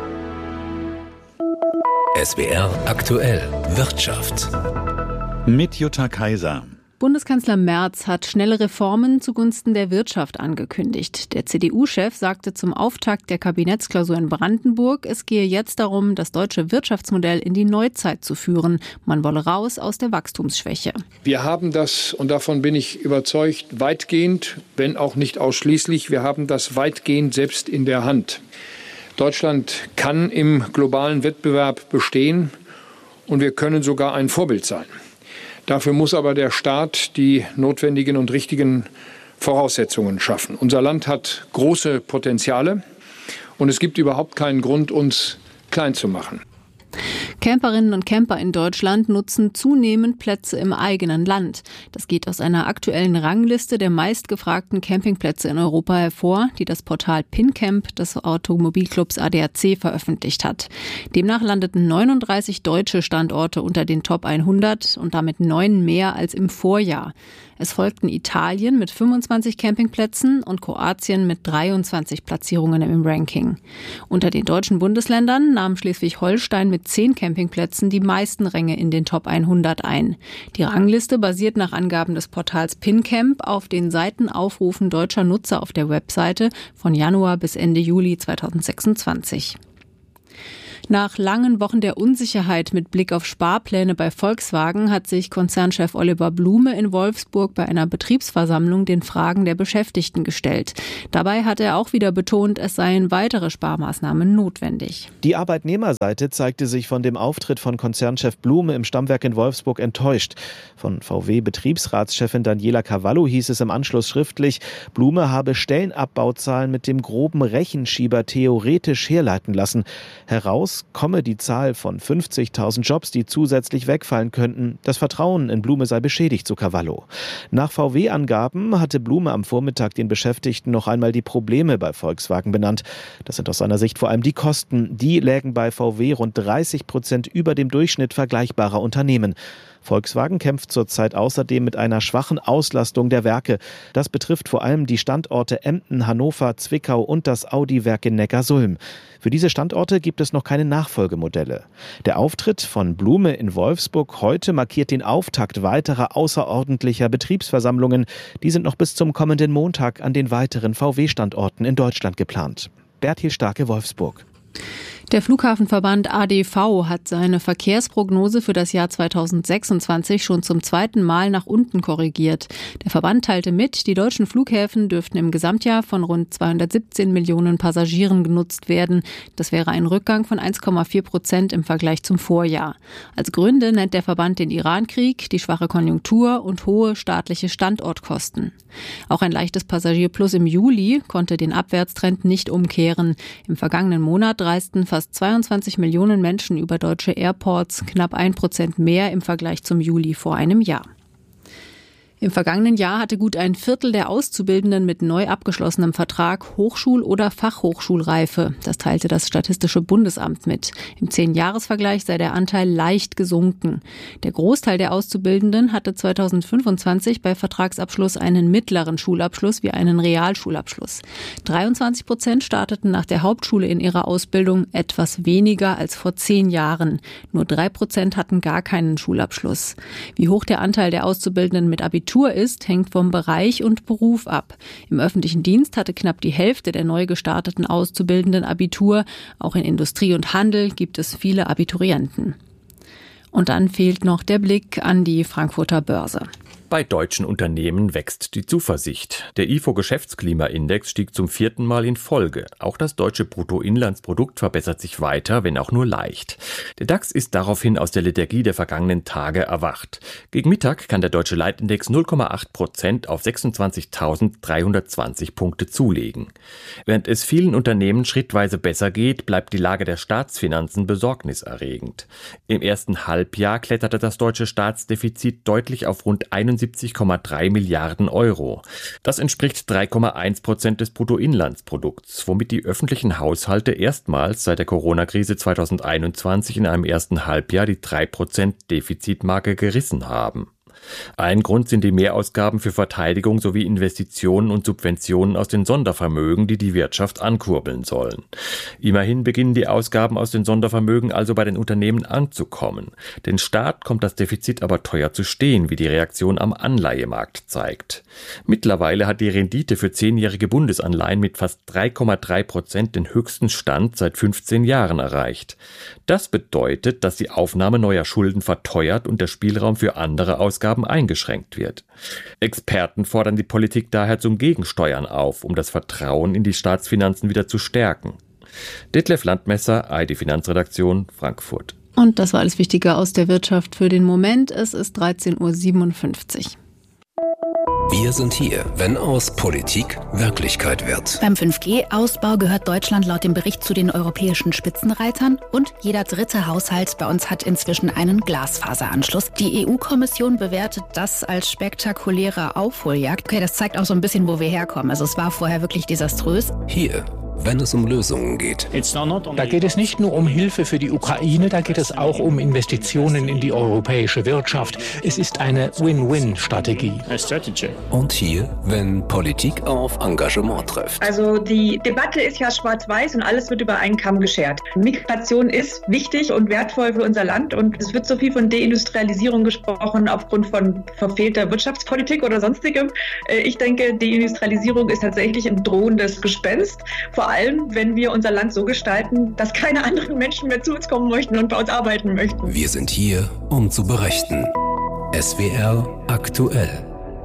S W R aktuell Wirtschaft. Mit Jutta Kaiser. Bundeskanzler Merz hat schnelle Reformen zugunsten der Wirtschaft angekündigt. Der C D U-Chef sagte zum Auftakt der Kabinettsklausur in Brandenburg, es gehe jetzt darum, das deutsche Wirtschaftsmodell in die Neuzeit zu führen. Man wolle raus aus der Wachstumsschwäche. Wir haben das, und davon bin ich überzeugt, weitgehend, wenn auch nicht ausschließlich, wir haben das weitgehend selbst in der Hand. Deutschland kann im globalen Wettbewerb bestehen und wir können sogar ein Vorbild sein. Dafür muss aber der Staat die notwendigen und richtigen Voraussetzungen schaffen. Unser Land hat große Potenziale und es gibt überhaupt keinen Grund, uns klein zu machen. Camperinnen und Camper in Deutschland nutzen zunehmend Plätze im eigenen Land. Das geht aus einer aktuellen Rangliste der meistgefragten Campingplätze in Europa hervor, die das Portal PinCamp des Automobilclubs A D A C veröffentlicht hat. Demnach landeten neununddreißig deutsche Standorte unter den Top hundert und damit neun mehr als im Vorjahr. Es folgten Italien mit fünfundzwanzig Campingplätzen und Kroatien mit dreiundzwanzig Platzierungen im Ranking. Unter den deutschen Bundesländern nahm Schleswig-Holstein mit zehn Campingplätzen die meisten Ränge in den Top hundert ein. Die Rangliste basiert nach Angaben des Portals PinCamp auf den Seitenaufrufen deutscher Nutzer auf der Webseite von Januar bis Ende Juli zweitausendsechsundzwanzig. Nach langen Wochen der Unsicherheit mit Blick auf Sparpläne bei Volkswagen hat sich Konzernchef Oliver Blume in Wolfsburg bei einer Betriebsversammlung den Fragen der Beschäftigten gestellt. Dabei hat er auch wieder betont, es seien weitere Sparmaßnahmen notwendig. Die Arbeitnehmerseite zeigte sich von dem Auftritt von Konzernchef Blume im Stammwerk in Wolfsburg enttäuscht. Von V W-Betriebsratschefin Daniela Cavallo hieß es im Anschluss schriftlich, Blume habe Stellenabbauzahlen mit dem groben Rechenschieber theoretisch herleiten lassen. Heraus komme die Zahl von fünfzigtausend Jobs, die zusätzlich wegfallen könnten. Das Vertrauen in Blume sei beschädigt, so Cavallo. Nach V W-Angaben hatte Blume am Vormittag den Beschäftigten noch einmal die Probleme bei Volkswagen benannt. Das sind aus seiner Sicht vor allem die Kosten. Die lägen bei V W rund dreißig Prozent über dem Durchschnitt vergleichbarer Unternehmen. Volkswagen kämpft zurzeit außerdem mit einer schwachen Auslastung der Werke. Das betrifft vor allem die Standorte Emden, Hannover, Zwickau und das Audi-Werk in Neckarsulm. Für diese Standorte gibt es noch keine Nachfolgemodelle. Der Auftritt von Blume in Wolfsburg heute markiert den Auftakt weiterer außerordentlicher Betriebsversammlungen. Die sind noch bis zum kommenden Montag an den weiteren V W-Standorten in Deutschland geplant. Bertil Starke, Wolfsburg. Der Flughafenverband A D V hat seine Verkehrsprognose für das Jahr zweitausendsechsundzwanzig schon zum zweiten Mal nach unten korrigiert. Der Verband teilte mit, die deutschen Flughäfen dürften im Gesamtjahr von rund zweihundertsiebzehn Millionen Passagieren genutzt werden. Das wäre ein Rückgang von eins Komma vier Prozent im Vergleich zum Vorjahr. Als Gründe nennt der Verband den Irankrieg, die schwache Konjunktur und hohe staatliche Standortkosten. Auch ein leichtes Passagierplus im Juli konnte den Abwärtstrend nicht umkehren. Im vergangenen Monat reisten fast zweiundzwanzig Millionen Menschen über deutsche Airports, knapp ein Prozent mehr im Vergleich zum Juli vor einem Jahr. Im vergangenen Jahr hatte gut ein Viertel der Auszubildenden mit neu abgeschlossenem Vertrag Hochschul- oder Fachhochschulreife. Das teilte das Statistische Bundesamt mit. Im Zehn-Jahres-Vergleich sei der Anteil leicht gesunken. Der Großteil der Auszubildenden hatte zweitausendfünfundzwanzig bei Vertragsabschluss einen mittleren Schulabschluss wie einen Realschulabschluss. dreiundzwanzig Prozent starteten nach der Hauptschule in ihrer Ausbildung, etwas weniger als vor zehn Jahren. Nur drei Prozent hatten gar keinen Schulabschluss. Wie hoch der Anteil der Auszubildenden mit Abitur ist, hängt vom Bereich und Beruf ab. Im öffentlichen Dienst hatte knapp die Hälfte der neu gestarteten Auszubildenden Abitur. Auch in Industrie und Handel gibt es viele Abiturienten. Und dann fehlt noch der Blick an die Frankfurter Börse. Bei deutschen Unternehmen wächst die Zuversicht. Der I F O-Geschäftsklimaindex stieg zum vierten Mal in Folge. Auch das deutsche Bruttoinlandsprodukt verbessert sich weiter, wenn auch nur leicht. Der DAX ist daraufhin aus der Lethargie der vergangenen Tage erwacht. Gegen Mittag kann der deutsche Leitindex null Komma acht Prozent auf sechsundzwanzigtausenddreihundertzwanzig Punkte zulegen. Während es vielen Unternehmen schrittweise besser geht, bleibt die Lage der Staatsfinanzen besorgniserregend. Im ersten Halbjahr kletterte das deutsche Staatsdefizit deutlich auf rund einundsiebzig Komma drei Milliarden Euro. Das entspricht drei Komma eins Prozent des Bruttoinlandsprodukts, womit die öffentlichen Haushalte erstmals seit der Corona-Krise zweitausendeinundzwanzig in einem ersten Halbjahr die drei Prozent Defizitmarke gerissen haben. Ein Grund sind die Mehrausgaben für Verteidigung sowie Investitionen und Subventionen aus den Sondervermögen, die die Wirtschaft ankurbeln sollen. Immerhin beginnen die Ausgaben aus den Sondervermögen also bei den Unternehmen anzukommen. Den Staat kommt das Defizit aber teuer zu stehen, wie die Reaktion am Anleihemarkt zeigt. Mittlerweile hat die Rendite für zehnjährige Bundesanleihen mit fast drei Komma drei Prozent den höchsten Stand seit fünfzehn Jahren erreicht. Das bedeutet, dass die Aufnahme neuer Schulden verteuert und der Spielraum für andere Ausgaben eingeschränkt wird. Experten fordern die Politik daher zum Gegensteuern auf, um das Vertrauen in die Staatsfinanzen wieder zu stärken. Detlef Landmesser, A R D Finanzredaktion, Frankfurt. Und das war alles Wichtige aus der Wirtschaft für den Moment. Es ist dreizehn Uhr siebenundfünfzig. Wir sind hier, wenn aus Politik Wirklichkeit wird. Beim fünf G Ausbau gehört Deutschland laut dem Bericht zu den europäischen Spitzenreitern und jeder dritte Haushalt bei uns hat inzwischen einen Glasfaseranschluss. Die E U-Kommission bewertet das als spektakuläre Aufholjagd. Okay, das zeigt auch so ein bisschen, wo wir herkommen. Also es war vorher wirklich desaströs. Hier, wenn es um Lösungen geht. Da geht es nicht nur um Hilfe für die Ukraine, da geht es auch um Investitionen in die europäische Wirtschaft. Es ist eine Win-Win-Strategie. Und hier, wenn Politik auf Engagement trifft. Also die Debatte ist ja schwarz-weiß und alles wird über einen Kamm geschert. Migration ist wichtig und wertvoll für unser Land und es wird so viel von Deindustrialisierung gesprochen aufgrund von verfehlter Wirtschaftspolitik oder sonstigem. Ich denke, Deindustrialisierung ist tatsächlich ein drohendes Gespenst. Vor allem, wenn wir unser Land so gestalten, dass keine anderen Menschen mehr zu uns kommen möchten und bei uns arbeiten möchten. Wir sind hier, um zu berichten. S W R aktuell.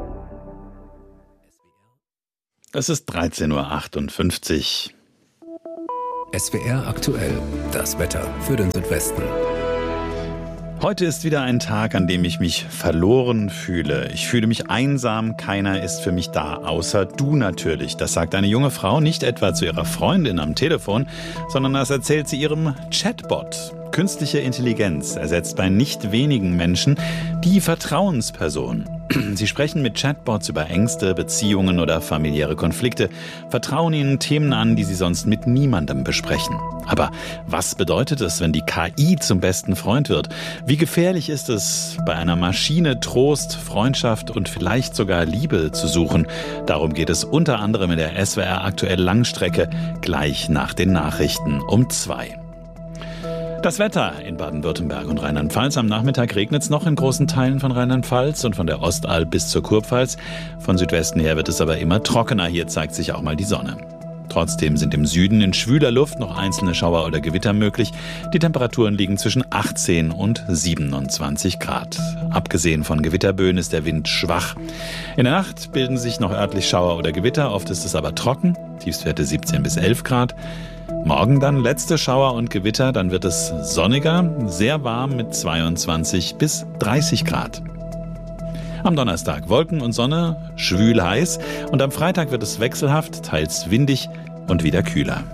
Es ist dreizehn Uhr achtundfünfzig. S W R aktuell. Das Wetter für den Südwesten. Heute ist wieder ein Tag, an dem ich mich verloren fühle. Ich fühle mich einsam, keiner ist für mich da, außer du natürlich. Das sagt eine junge Frau nicht etwa zu ihrer Freundin am Telefon, sondern das erzählt sie ihrem Chatbot. Künstliche Intelligenz ersetzt bei nicht wenigen Menschen die Vertrauensperson. Sie sprechen mit Chatbots über Ängste, Beziehungen oder familiäre Konflikte, vertrauen ihnen Themen an, die sie sonst mit niemandem besprechen. Aber was bedeutet es, wenn die K I zum besten Freund wird? Wie gefährlich ist es, bei einer Maschine Trost, Freundschaft und vielleicht sogar Liebe zu suchen? Darum geht es unter anderem in der S W R aktuell Langstrecke, gleich nach den Nachrichten um zwei. Das Wetter in Baden-Württemberg und Rheinland-Pfalz. Am Nachmittag regnet es noch in großen Teilen von Rheinland-Pfalz und von der Ostalb bis zur Kurpfalz. Von Südwesten her wird es aber immer trockener. Hier zeigt sich auch mal die Sonne. Trotzdem sind im Süden in schwüler Luft noch einzelne Schauer oder Gewitter möglich. Die Temperaturen liegen zwischen achtzehn und siebenundzwanzig Grad. Abgesehen von Gewitterböen ist der Wind schwach. In der Nacht bilden sich noch örtlich Schauer oder Gewitter. Oft ist es aber trocken. Tiefstwerte siebzehn bis elf Grad. Morgen dann letzte Schauer und Gewitter, dann wird es sonniger, sehr warm mit zweiundzwanzig bis dreißig Grad. Am Donnerstag Wolken und Sonne, schwül heiß und am Freitag wird es wechselhaft, teils windig und wieder kühler.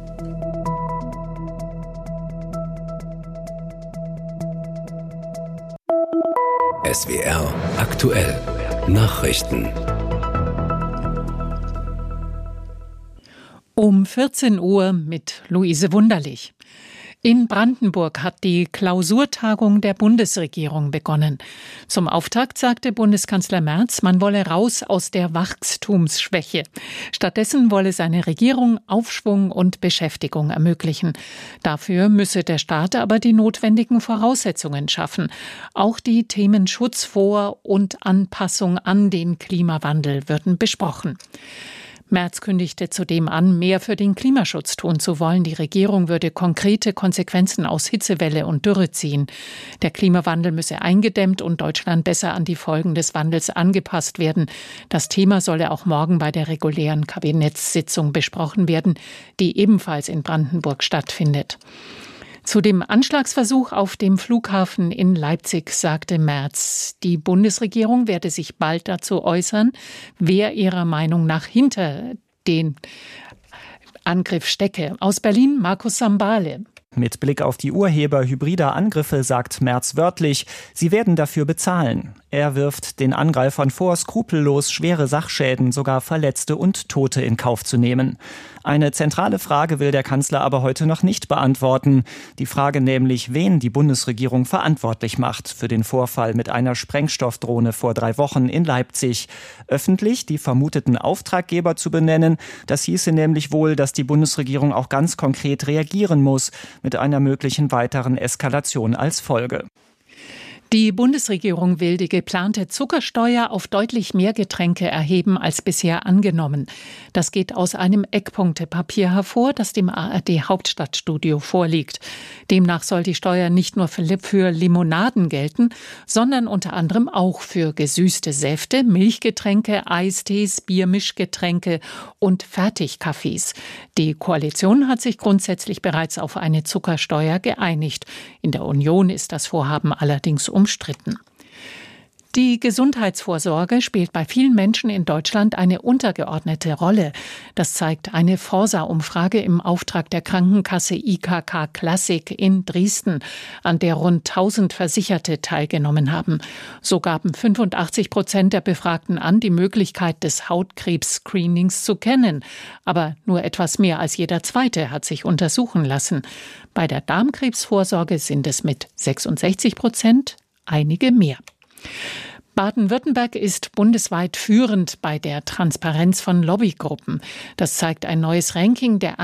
S W R aktuell Nachrichten. Um vierzehn Uhr mit Luise Wunderlich. In Brandenburg hat die Klausurtagung der Bundesregierung begonnen. Zum Auftakt sagte Bundeskanzler Merz, man wolle raus aus der Wachstumsschwäche. Stattdessen wolle seine Regierung Aufschwung und Beschäftigung ermöglichen. Dafür müsse der Staat aber die notwendigen Voraussetzungen schaffen. Auch die Themen Schutz vor und Anpassung an den Klimawandel würden besprochen. Merz kündigte zudem an, mehr für den Klimaschutz tun zu wollen. Die Regierung würde konkrete Konsequenzen aus Hitzewelle und Dürre ziehen. Der Klimawandel müsse eingedämmt und Deutschland besser an die Folgen des Wandels angepasst werden. Das Thema solle auch morgen bei der regulären Kabinettssitzung besprochen werden, die ebenfalls in Brandenburg stattfindet. Zu dem Anschlagsversuch auf dem Flughafen in Leipzig sagte Merz, die Bundesregierung werde sich bald dazu äußern, wer ihrer Meinung nach hinter den Angriff stecke. Aus Berlin Markus Sambale. Mit Blick auf die Urheber hybrider Angriffe sagt Merz wörtlich, sie werden dafür bezahlen. Er wirft den Angreifern vor, skrupellos schwere Sachschäden, sogar Verletzte und Tote in Kauf zu nehmen. Eine zentrale Frage will der Kanzler aber heute noch nicht beantworten. Die Frage nämlich, wen die Bundesregierung verantwortlich macht für den Vorfall mit einer Sprengstoffdrohne vor drei Wochen in Leipzig. Öffentlich die vermuteten Auftraggeber zu benennen, das hieße nämlich wohl, dass die Bundesregierung auch ganz konkret reagieren muss, mit einer möglichen weiteren Eskalation als Folge. Die Bundesregierung will die geplante Zuckersteuer auf deutlich mehr Getränke erheben als bisher angenommen. Das geht aus einem Eckpunktepapier hervor, das dem A R D-Hauptstadtstudio vorliegt. Demnach soll die Steuer nicht nur für Limonaden gelten, sondern unter anderem auch für gesüßte Säfte, Milchgetränke, Eistees, Biermischgetränke und Fertigkaffees. Die Koalition hat sich grundsätzlich bereits auf eine Zuckersteuer geeinigt. In der Union ist das Vorhaben allerdings umstritten. umstritten. Die Gesundheitsvorsorge spielt bei vielen Menschen in Deutschland eine untergeordnete Rolle. Das zeigt eine Forsa-Umfrage im Auftrag der Krankenkasse I K K Classic in Dresden, an der rund tausend Versicherte teilgenommen haben. So gaben fünfundachtzig Prozent der Befragten an, die Möglichkeit des Hautkrebs-Screenings zu kennen. Aber nur etwas mehr als jeder Zweite hat sich untersuchen lassen. Bei der Darmkrebsvorsorge sind es mit sechsundsechzig Prozent einige mehr. Baden-Württemberg ist bundesweit führend bei der Transparenz von Lobbygruppen. Das zeigt ein neues Ranking der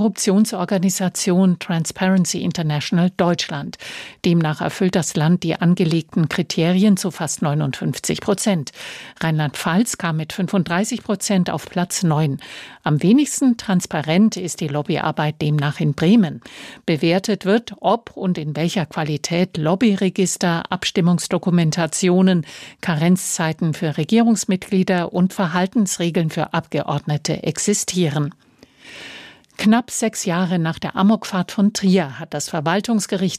Antikorruptionsorganisation Transparency International Deutschland. Demnach erfüllt das Land die angelegten Kriterien zu fast neunundfünfzig Prozent. Rheinland-Pfalz kam mit fünfunddreißig Prozent auf Platz neun. Am wenigsten transparent ist die Lobbyarbeit demnach in Bremen. Bewertet wird, ob und in welcher Qualität Lobbyregister, Abstimmungsdokumentationen, Karenzzeiten für Regierungsmitglieder und Verhaltensregeln für Abgeordnete existieren. Knapp sechs Jahre nach der Amokfahrt von Trier hat das Verwaltungsgericht